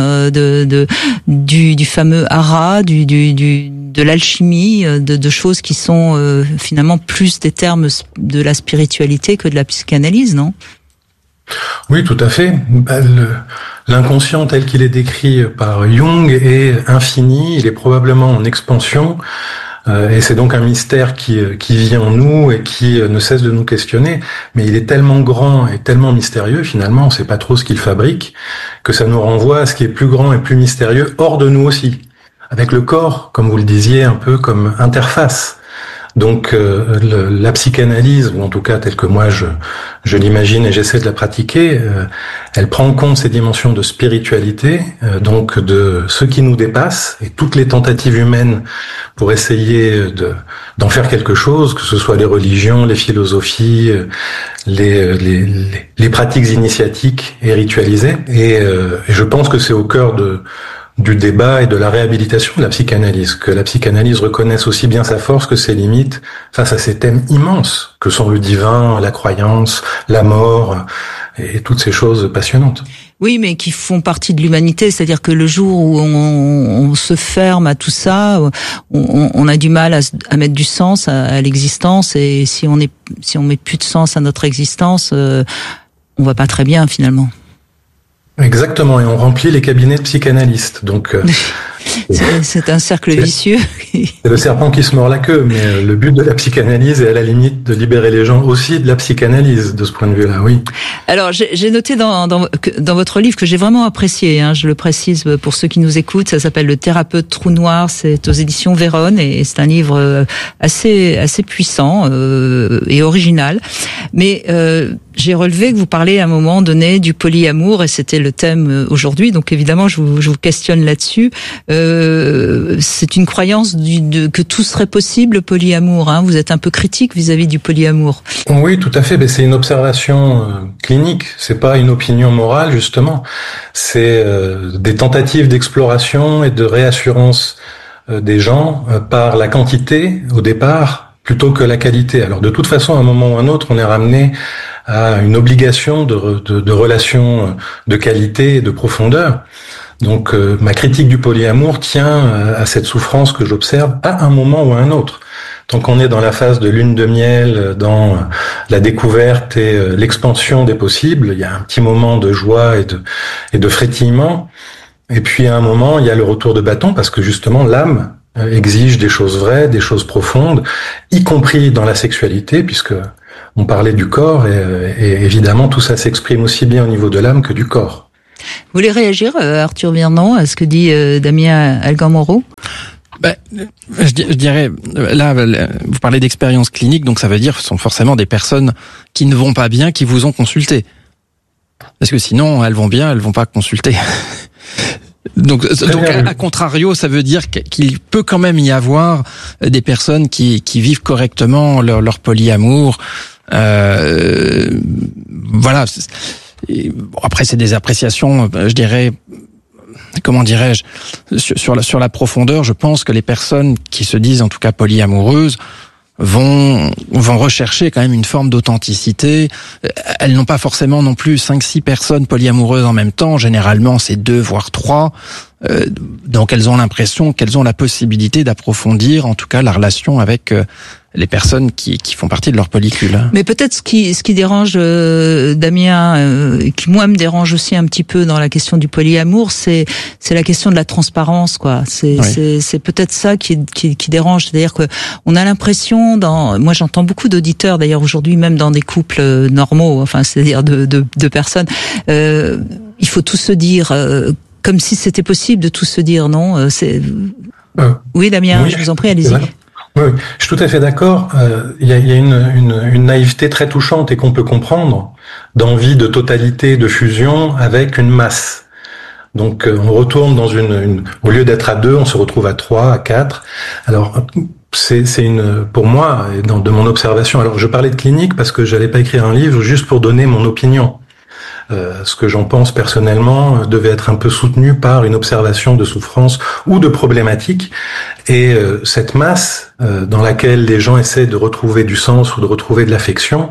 du fameux hara, de l'alchimie, de choses qui sont finalement plus des termes de la spiritualité que de la psychanalyse, non? Oui, tout à fait. L'inconscient tel qu'il est décrit par Jung est infini, il est probablement en expansion. Et c'est donc un mystère qui vit en nous et qui ne cesse de nous questionner. Mais il est tellement grand et tellement mystérieux, finalement, on ne sait pas trop ce qu'il fabrique, que ça nous renvoie à ce qui est plus grand et plus mystérieux hors de nous aussi. Avec le corps, comme vous le disiez, un peu comme interface. Donc la psychanalyse, ou en tout cas telle que moi je l'imagine et j'essaie de la pratiquer, elle prend en compte ces dimensions de spiritualité, donc de ce qui nous dépasse, et toutes les tentatives humaines pour essayer d'en faire quelque chose, que ce soit les religions, les philosophies, les pratiques initiatiques et ritualisées. Et je pense que c'est au cœur du débat et de la réhabilitation de la psychanalyse, que la psychanalyse reconnaisse aussi bien sa force que ses limites face à ces thèmes immenses que sont le divin, la croyance, la mort et toutes ces choses passionnantes. Oui, mais qui font partie de l'humanité, c'est-à-dire que le jour où on se ferme à tout ça, on a du mal à mettre du sens à l'existence, et si on met plus de sens à notre existence, on va pas très bien finalement. Exactement, et on remplit les cabinets de psychanalystes. Donc c'est un cercle vicieux. C'est le serpent qui se mord la queue, mais le but de la psychanalyse est à la limite de libérer les gens aussi de la psychanalyse, de ce point de vue-là, oui. Alors j'ai noté dans votre livre que j'ai vraiment apprécié, je le précise pour ceux qui nous écoutent, ça s'appelle Le thérapeute trou noir, c'est aux éditions Vérone, et c'est un livre assez puissant et original. Mais j'ai relevé que vous parlez à un moment donné du polyamour, et c'était le thème aujourd'hui, donc évidemment je vous questionne là-dessus. C'est une croyance que tout serait possible, le polyamour. Vous êtes un peu critique vis-à-vis du polyamour. Oui, tout à fait. Mais c'est une observation clinique. C'est pas une opinion morale, justement. C'est des tentatives d'exploration et de réassurance des gens par la quantité au départ plutôt que la qualité. Alors de toute façon, à un moment ou à un autre, on est ramené à une obligation de relations de qualité et de profondeur. Donc ma critique du polyamour tient à cette souffrance que j'observe à un moment ou à un autre. Tant qu'on est dans la phase de lune de miel, dans la découverte et l'expansion des possibles, il y a un petit moment de joie et de frétillement. Et puis à un moment, il y a le retour de bâton parce que justement l'âme exige des choses vraies, des choses profondes, y compris dans la sexualité, puisque on parlait du corps, et évidemment tout ça s'exprime aussi bien au niveau de l'âme que du corps. Vous voulez réagir, Arthur Vernon, à ce que dit Damien Algan-Moreau ? Je dirais, là, vous parlez d'expérience clinique, donc ça veut dire que ce sont forcément des personnes qui ne vont pas bien, qui vous ont consulté. Parce que sinon, elles vont bien, elles vont pas consulter. Donc à contrario, ça veut dire qu'il peut quand même y avoir des personnes qui vivent correctement leur polyamour. Voilà. Après, c'est des appréciations, je dirais. Comment dirais-je, sur la profondeur, je pense que les personnes qui se disent en tout cas polyamoureuses vont rechercher quand même une forme d'authenticité. Elles n'ont pas forcément non plus 5-6 personnes polyamoureuses en même temps. Généralement, c'est 2 voire 3. Donc elles ont l'impression qu'elles ont la possibilité d'approfondir en tout cas la relation avec les personnes qui font partie de leur pellicule. Mais peut-être ce qui dérange Damien, qui moi me dérange aussi un petit peu dans la question du polyamour, c'est la question de la transparence, quoi. C'est peut-être ça qui dérange, c'est-à-dire que on a l'impression moi j'entends beaucoup d'auditeurs d'ailleurs aujourd'hui, même dans des couples normaux, enfin c'est-à-dire de personnes, il faut tout se dire comme si c'était possible de tout se dire, non ? Oui, Damien, oui, je vous en prie, allez-y. Oui, je suis tout à fait d'accord. Il y a une naïveté très touchante et qu'on peut comprendre d'envie de totalité, de fusion avec une masse. Donc on retourne dans au lieu d'être à 2, on se retrouve à 3, à 4. Alors c'est pour moi, de mon observation. Alors je parlais de clinique parce que j'allais pas écrire un livre juste pour donner mon opinion. Ce que j'en pense personnellement devait être un peu soutenu par une observation de souffrance ou de problématiques. Et cette masse dans laquelle les gens essaient de retrouver du sens ou de retrouver de l'affection,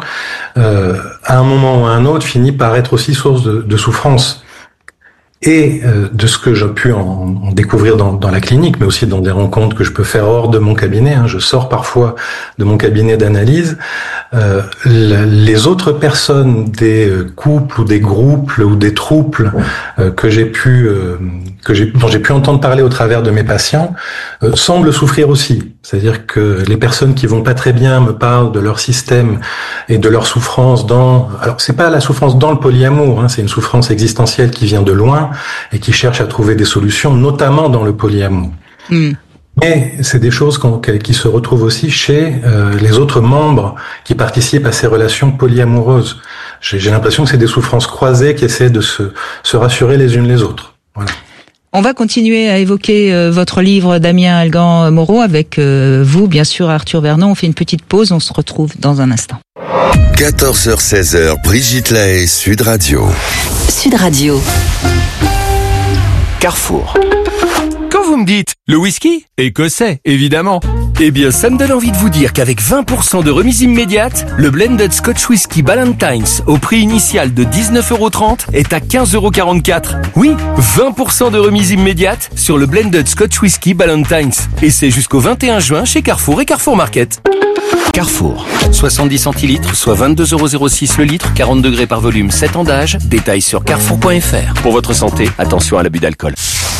à un moment ou à un autre, finit par être aussi source de souffrance. Et de ce que j'ai pu en découvrir dans la clinique, mais aussi dans des rencontres que je peux faire hors de mon cabinet, je sors parfois de mon cabinet d'analyse, les autres personnes des couples ou des groupes ou des troupes dont j'ai pu entendre parler au travers de mes patients semblent souffrir aussi. C'est-à-dire que les personnes qui vont pas très bien me parlent de leur système et de leur souffrance alors c'est pas la souffrance dans le polyamour, c'est une souffrance existentielle qui vient de loin et qui cherche à trouver des solutions, notamment dans le polyamour. Mais c'est des choses qui se retrouvent aussi chez les autres membres qui participent à ces relations polyamoureuses. J'ai l'impression que c'est des souffrances croisées qui essaient de se rassurer les unes les autres. Voilà. On va continuer à évoquer votre livre, Damien Algan-Moreau, avec vous, bien sûr, Arthur Vernon. On fait une petite pause, on se retrouve dans un instant. 14h-16h, Brigitte Lahaie, Sud Radio. Sud Radio. Carrefour. Quand vous me dites le whisky écossais, évidemment, eh bien ça me donne envie de vous dire qu'avec 20% de remise immédiate, le blended Scotch Whisky Ballantines au prix initial de 19,30€ est à 15,44€. Oui, 20% de remise immédiate sur le blended Scotch Whisky Ballantines. Et c'est jusqu'au 21 juin chez Carrefour et Carrefour Market. Carrefour, 70 centilitres, soit 22,06€ le litre, 40 degrés par volume, 7 ans d'âge. Détails sur carrefour.fr. Pour votre santé, attention à l'abus d'alcool.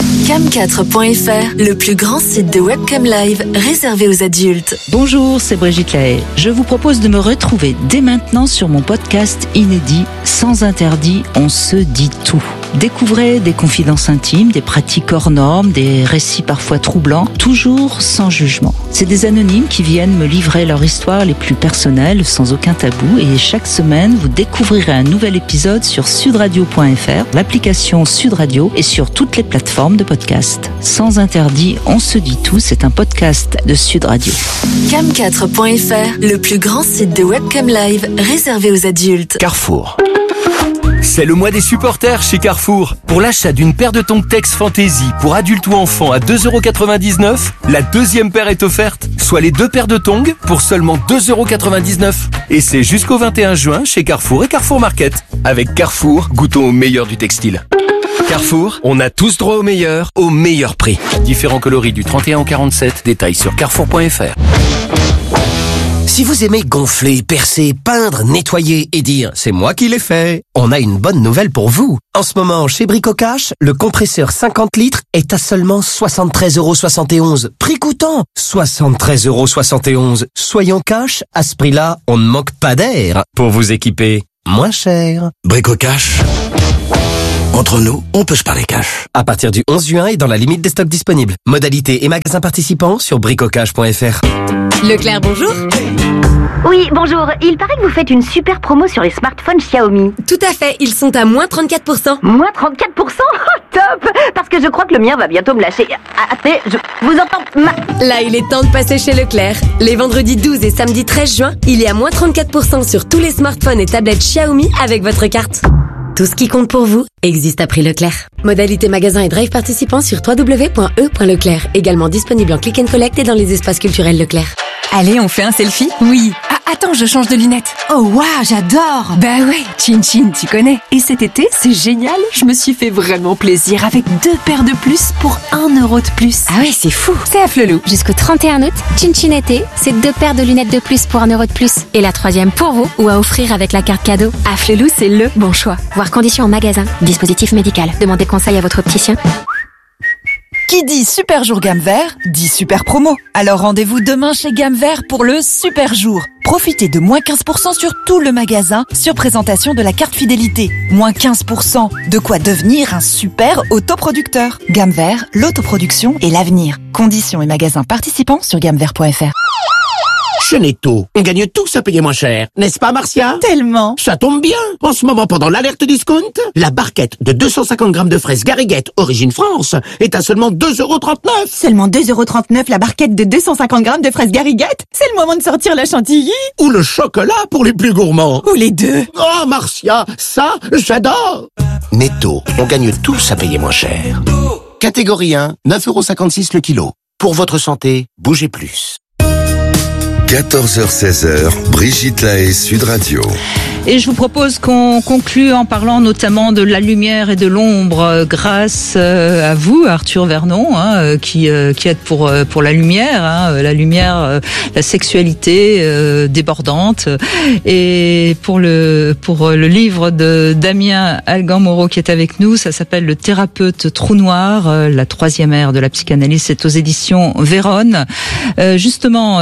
Cam4.fr, le plus grand site de webcam live réservé aux adultes. Bonjour, c'est Brigitte Lahaie. Je vous propose de me retrouver dès maintenant sur mon podcast inédit Sans interdit, on se dit tout. Découvrez des confidences intimes, des pratiques hors normes, des récits parfois troublants, toujours sans jugement. C'est des anonymes qui viennent me livrer leur histoire les plus personnelles, sans aucun tabou, et chaque semaine, vous découvrirez un nouvel épisode sur sudradio.fr, l'application Sud Radio et sur toutes les plateformes de podcast. Sans interdit, on se dit tout, c'est un podcast de Sud Radio. Cam4.fr, le plus grand site de webcam live réservé aux adultes. Carrefour. C'est le mois des supporters chez Carrefour. Pour l'achat d'une paire de tongs Tex Fantasy pour adultes ou enfants à 2,99€, la deuxième paire est offerte, soit les 2 paires de tongs pour seulement 2,99€. Et c'est jusqu'au 21 juin chez Carrefour et Carrefour Market. Avec Carrefour, goûtons au meilleur du textile. Carrefour, on a tous droit au meilleur prix. Différents coloris du 31 au 47, détails sur carrefour.fr. Si vous aimez gonfler, percer, peindre, nettoyer et dire « c'est moi qui l'ai fait », on a une bonne nouvelle pour vous. En ce moment, chez Bricocash, le compresseur 50 litres est à seulement 73,71 €. Prix coûtant 73,71 €. Soyons cash, à ce prix-là, on ne manque pas d'air pour vous équiper moins cher. Bricocash. Entre nous, on peut se parler cash. À partir du 11 juin et dans la limite des stocks disponibles. Modalités et magasins participants sur bricocash.fr. Leclerc, bonjour. Oui, bonjour. Il paraît que vous faites une super promo sur les smartphones Xiaomi. Tout à fait, ils sont à moins 34%. Moins 34%? Oh, top! Parce que je crois que le mien va bientôt me lâcher. Attendez, je vous entends Là, il est temps de passer chez Leclerc. Les vendredis 12 et samedi 13 juin, il y a moins 34% sur tous les smartphones et tablettes Xiaomi avec votre carte. Tout ce qui compte pour vous existe à prix Leclerc. Modalité magasin et drive participants sur www.e.leclerc. Également disponible en click and collect et dans les espaces culturels Leclerc. Allez, on fait un selfie? Oui. Ah, attends, je change de lunettes. Oh, waouh, j'adore. Bah ouais, Chin Chin, tu connais. Et cet été, c'est génial. Je me suis fait vraiment plaisir avec 2 paires de plus pour 1 € de plus. Ah ouais, c'est fou. C'est à Flelou. Jusqu'au 31 août, Chin Chin été, c'est 2 paires de lunettes de plus pour 1 € de plus. Et la 3e pour vous ou à offrir avec la carte cadeau. À Flelou, c'est le bon choix. Voir conditions en magasin. Dispositif médical. Demandez conseil à votre opticien. Qui dit super jour gamme vert, dit super promo. Alors rendez-vous demain chez Gamme Vert pour le super jour. Profitez de moins 15% sur tout le magasin sur présentation de la carte fidélité. Moins 15%, de quoi devenir un super autoproducteur. Gamme Vert, l'autoproduction et l'avenir. Conditions et magasins participants sur gammevert.fr. Chez Netto, on gagne tous à payer moins cher. N'est-ce pas, Marcia? Tellement. Ça tombe bien. En ce moment, pendant l'alerte discount, la barquette de 250 grammes de fraises Gariguette origine France est à seulement 2,39 €. Seulement 2,39 € la barquette de 250 grammes de fraises Gariguette? C'est le moment de sortir la chantilly. Ou le chocolat pour les plus gourmands. Ou les deux. Oh, Marcia, ça, j'adore. Netto, on gagne tous à payer moins cher. Catégorie 1, 9,56 € le kilo. Pour votre santé, bougez plus. 14h-16h, Brigitte Lahaie, Sud Radio. Et je vous propose qu'on conclue en parlant notamment de la lumière et de l'ombre grâce à vous, Arthur Vernon, qui êtes pour la lumière, la sexualité débordante, et pour le livre de Damien Algan-Moreau qui est avec nous, ça s'appelle Le thérapeute trou noir, la 3e ère de la psychanalyse, c'est aux éditions Vérone. Justement,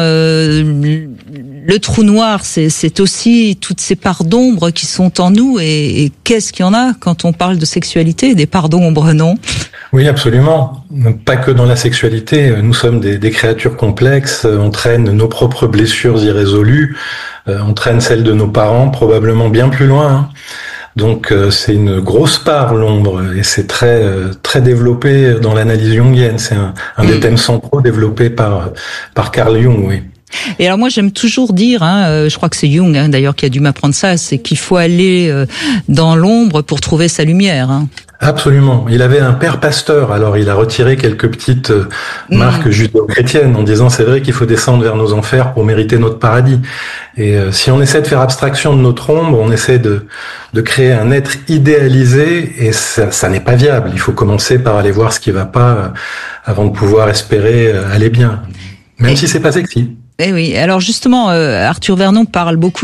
le trou noir, c'est aussi toutes ces parts d'ombre qui sont en nous, et qu'est-ce qu'il y en a quand on parle de sexualité, des parts d'ombre, non? Oui, absolument. Pas que dans la sexualité. Nous sommes des créatures complexes. On traîne nos propres blessures irrésolues. On traîne celles de nos parents, probablement bien plus loin. Donc c'est une grosse part, l'ombre, et c'est très développé dans l'analyse jungienne. C'est un des thèmes centraux développés par Carl Jung, oui. Et alors moi j'aime toujours dire, je crois que c'est Jung d'ailleurs qui a dû m'apprendre ça, c'est qu'il faut aller dans l'ombre pour trouver sa lumière. Absolument. Il avait un père pasteur, alors il a retiré quelques petites marques judéo-chrétiennes en disant c'est vrai qu'il faut descendre vers nos enfers pour mériter notre paradis. Et si on essaie de faire abstraction de notre ombre, on essaie de créer un être idéalisé, et ça n'est pas viable. Il faut commencer par aller voir ce qui va pas avant de pouvoir espérer aller bien, même si c'est pas sexy. Eh oui. Alors justement, Arthur Vernon parle beaucoup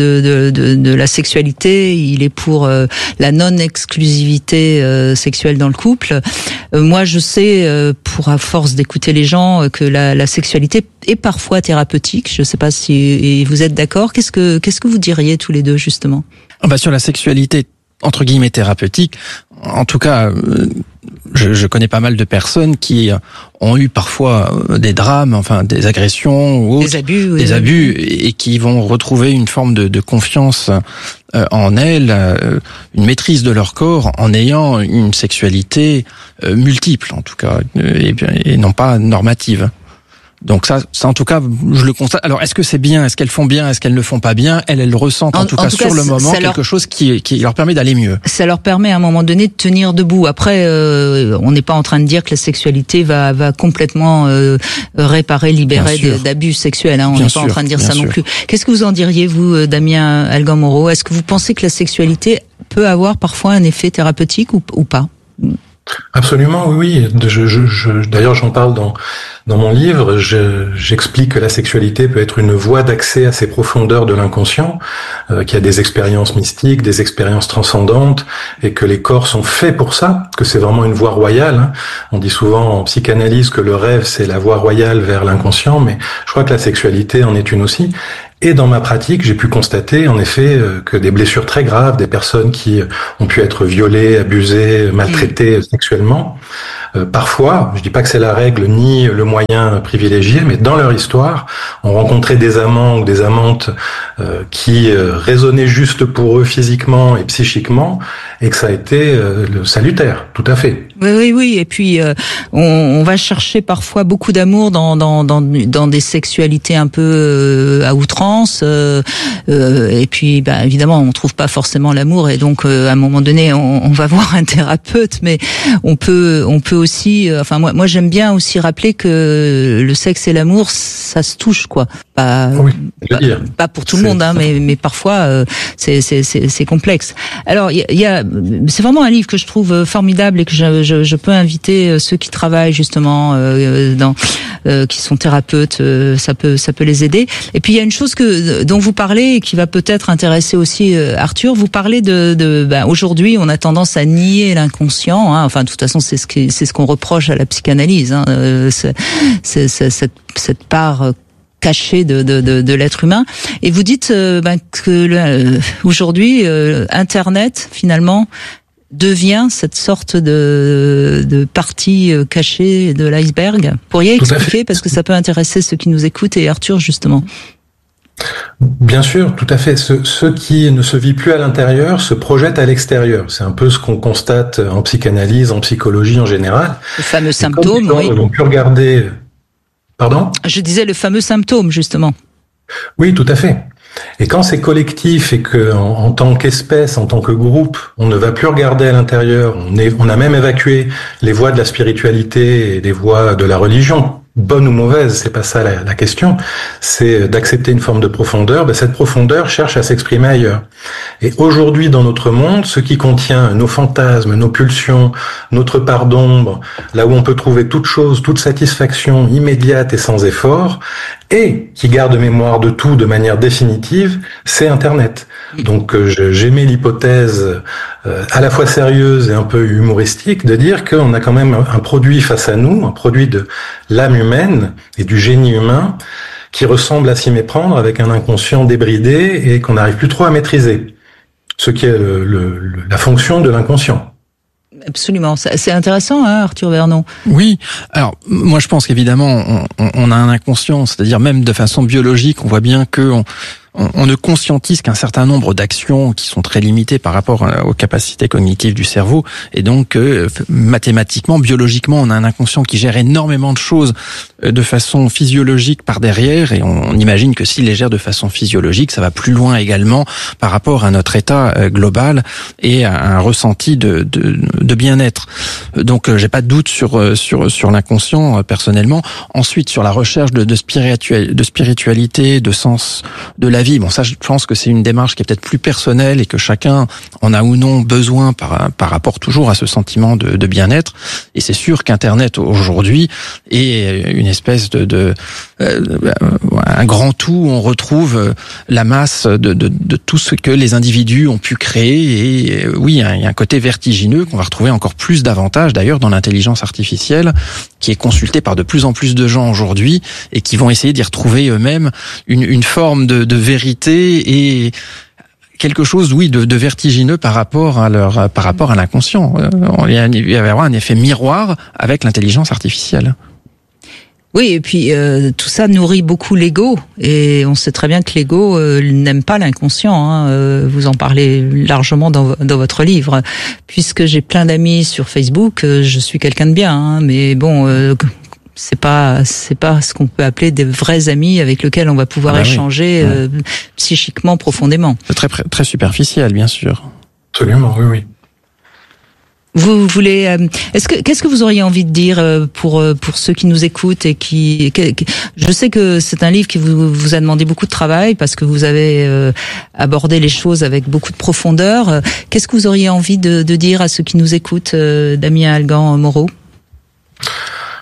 de la sexualité. Il est pour la non-exclusivité sexuelle dans le couple. Moi, je sais, à force d'écouter les gens, que la sexualité est parfois thérapeutique. Je ne sais pas si vous êtes d'accord. Qu'est-ce que vous diriez tous les deux justement? Sur la sexualité entre guillemets thérapeutique, en tout cas, je connais pas mal de personnes qui ont eu parfois des drames, enfin des agressions ou autres, des abus, et qui vont retrouver une forme de confiance en elles, une maîtrise de leur corps en ayant une sexualité multiple en tout cas, et non pas normative. Donc ça en tout cas, je le constate. Alors est-ce que c'est bien, est-ce qu'elles font bien, est-ce qu'elles ne font pas bien? Elles ressentent en tout cas sur le moment quelque chose qui leur permet d'aller mieux. Ça leur permet à un moment donné de tenir debout. Après, on n'est pas en train de dire que la sexualité va complètement réparer, libérer d'abus sexuels. On n'est pas en train de dire ça non plus. Qu'est-ce que vous en diriez, vous, Damien Algan-Moreau? Est-ce que vous pensez que la sexualité peut avoir parfois un effet thérapeutique ou pas? Absolument, oui. D'ailleurs, j'en parle dans Dans mon livre, j'explique que la sexualité peut être une voie d'accès à ces profondeurs de l'inconscient, qu'il y a des expériences mystiques, des expériences transcendantes, et que les corps sont faits pour ça, que c'est vraiment une voie royale. Hein. On dit souvent en psychanalyse que le rêve, c'est la voie royale vers l'inconscient, mais je crois que la sexualité en est une aussi. Et dans ma pratique, j'ai pu constater en effet que des blessures très graves, des personnes qui ont pu être violées, abusées, maltraitées sexuellement, parfois, je dis pas que c'est la règle ni le moyen privilégié, mais dans leur histoire, ont rencontré des amants ou des amantes qui résonnaient juste pour eux physiquement et psychiquement, et que ça a été salutaire, tout à fait. Oui. Et puis on va chercher parfois beaucoup d'amour dans des sexualités un peu à outrance. Et puis, évidemment, on trouve pas forcément l'amour, et donc à un moment donné, on va voir un thérapeute. Mais on peut aussi. Enfin, moi, j'aime bien aussi rappeler que le sexe et l'amour, ça se touche, quoi. Pas pour tout le monde, hein, mais parfois c'est complexe. Alors, c'est vraiment un livre que je trouve formidable et que je peux inviter ceux qui travaillent justement qui sont thérapeutes, ça peut les aider. Et puis il y a une chose dont vous parlez et qui va peut-être intéresser aussi Arthur. Vous parlez aujourd'hui on a tendance à nier l'inconscient. Hein. Enfin, de toute façon, c'est ce qu'on reproche à la psychanalyse. Hein. C'est cette part cachée de l'être humain. Et vous dites que aujourd'hui, Internet finalement devient cette sorte de partie cachée de l'iceberg. Pourriez expliquer, parce que ça peut intéresser ceux qui nous écoutent et Arthur justement. Bien sûr, tout à fait. Ceux qui ne se vivent plus à l'intérieur se projettent à l'extérieur. C'est un peu ce qu'on constate en psychanalyse, en psychologie en général. Le fameux symptôme, oui. On peut regarder. Pardon ? Je disais le fameux symptôme, justement. Oui, tout à fait. Et quand c'est collectif et que en tant qu'espèce, en tant que groupe, on ne va plus regarder à l'intérieur, on a même évacué les voies de la spiritualité et des voies de la religion, bonne ou mauvaise, c'est pas ça la question, c'est d'accepter une forme de profondeur. Cette profondeur cherche à s'exprimer ailleurs. Et aujourd'hui, dans notre monde, ce qui contient nos fantasmes, nos pulsions, notre part d'ombre, là où on peut trouver toute chose, toute satisfaction immédiate et sans effort, et qui garde mémoire de tout de manière définitive, c'est Internet. Donc j'émets l'hypothèse à la fois sérieuse et un peu humoristique de dire qu'on a quand même un produit face à nous, un produit de l'âme humaine et du génie humain qui ressemble à s'y méprendre avec un inconscient débridé et qu'on n'arrive plus trop à maîtriser, ce qui est la fonction de l'inconscient. Absolument, c'est intéressant, hein, Arthur Vernon. Oui, alors moi je pense qu'évidemment on a un inconscient, c'est-à-dire même de façon biologique, on voit bien que on ne conscientise qu'un certain nombre d'actions qui sont très limitées par rapport aux capacités cognitives du cerveau, et donc mathématiquement, biologiquement, on a un inconscient qui gère énormément de choses de façon physiologique par derrière, et on imagine que s'il les gère de façon physiologique, ça va plus loin également par rapport à notre état global et à un ressenti de bien-être. Donc j'ai pas de doute sur l'inconscient personnellement. Ensuite, sur la recherche de spiritualité, de sens de la vie. Bon, ça, je pense que c'est une démarche qui est peut-être plus personnelle et que chacun en a ou non besoin par rapport toujours à ce sentiment de bien-être. Et c'est sûr qu'Internet aujourd'hui est une espèce un grand tout où on retrouve la masse de tout ce que les individus ont pu créer. Et oui, il y a un côté vertigineux qu'on va retrouver encore plus davantage d'ailleurs dans l'intelligence artificielle, qui est consultée par de plus en plus de gens aujourd'hui et qui vont essayer d'y retrouver eux-mêmes une forme de vérité et quelque chose, oui, de vertigineux par rapport à l'inconscient. Il va y avoir un effet miroir avec l'intelligence artificielle. Oui, et puis tout ça nourrit beaucoup l'ego, et on sait très bien que l'ego n'aime pas l'inconscient. Hein. Vous en parlez largement dans votre livre. Puisque j'ai plein d'amis sur Facebook, je suis quelqu'un de bien, hein, mais bon. C'est pas ce qu'on peut appeler des vrais amis avec lesquels on va pouvoir échanger psychiquement profondément. C'est très très superficiel, bien sûr. Absolument, oui. Vous voulez qu'est-ce que vous auriez envie de dire pour ceux qui nous écoutent et je sais que c'est un livre qui vous a demandé beaucoup de travail parce que vous avez abordé les choses avec beaucoup de profondeur. Qu'est-ce que vous auriez envie de dire à ceux qui nous écoutent, Damien Algan-Moreau?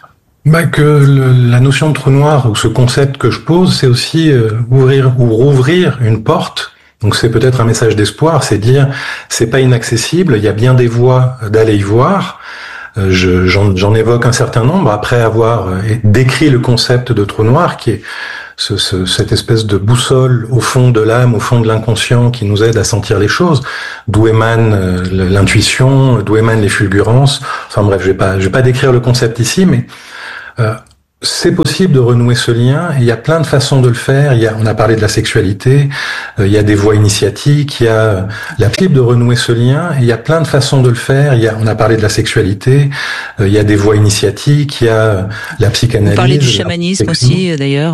La notion de trou noir, ou ce concept que je pose, c'est aussi ouvrir ou rouvrir une porte. Donc c'est peut-être un message d'espoir, c'est dire c'est pas inaccessible, il y a bien des voies d'aller y voir. J'en évoque un certain nombre après avoir décrit le concept de trou noir, qui est cette espèce de boussole au fond de l'âme, au fond de l'inconscient, qui nous aide à sentir les choses, d'où émane l'intuition, d'où émanent les fulgurances. Enfin bref, je vais pas décrire le concept ici, mais c'est possible de renouer ce lien, et il y a plein de façons de le faire. On a parlé de la sexualité, il y a des voies initiatiques, il y a la possible de renouer ce lien, et il y a plein de façons de le faire. On a parlé de la sexualité, il y a des voies initiatiques, il y a la psychanalyse. Vous parlez du chamanisme aussi, d'ailleurs.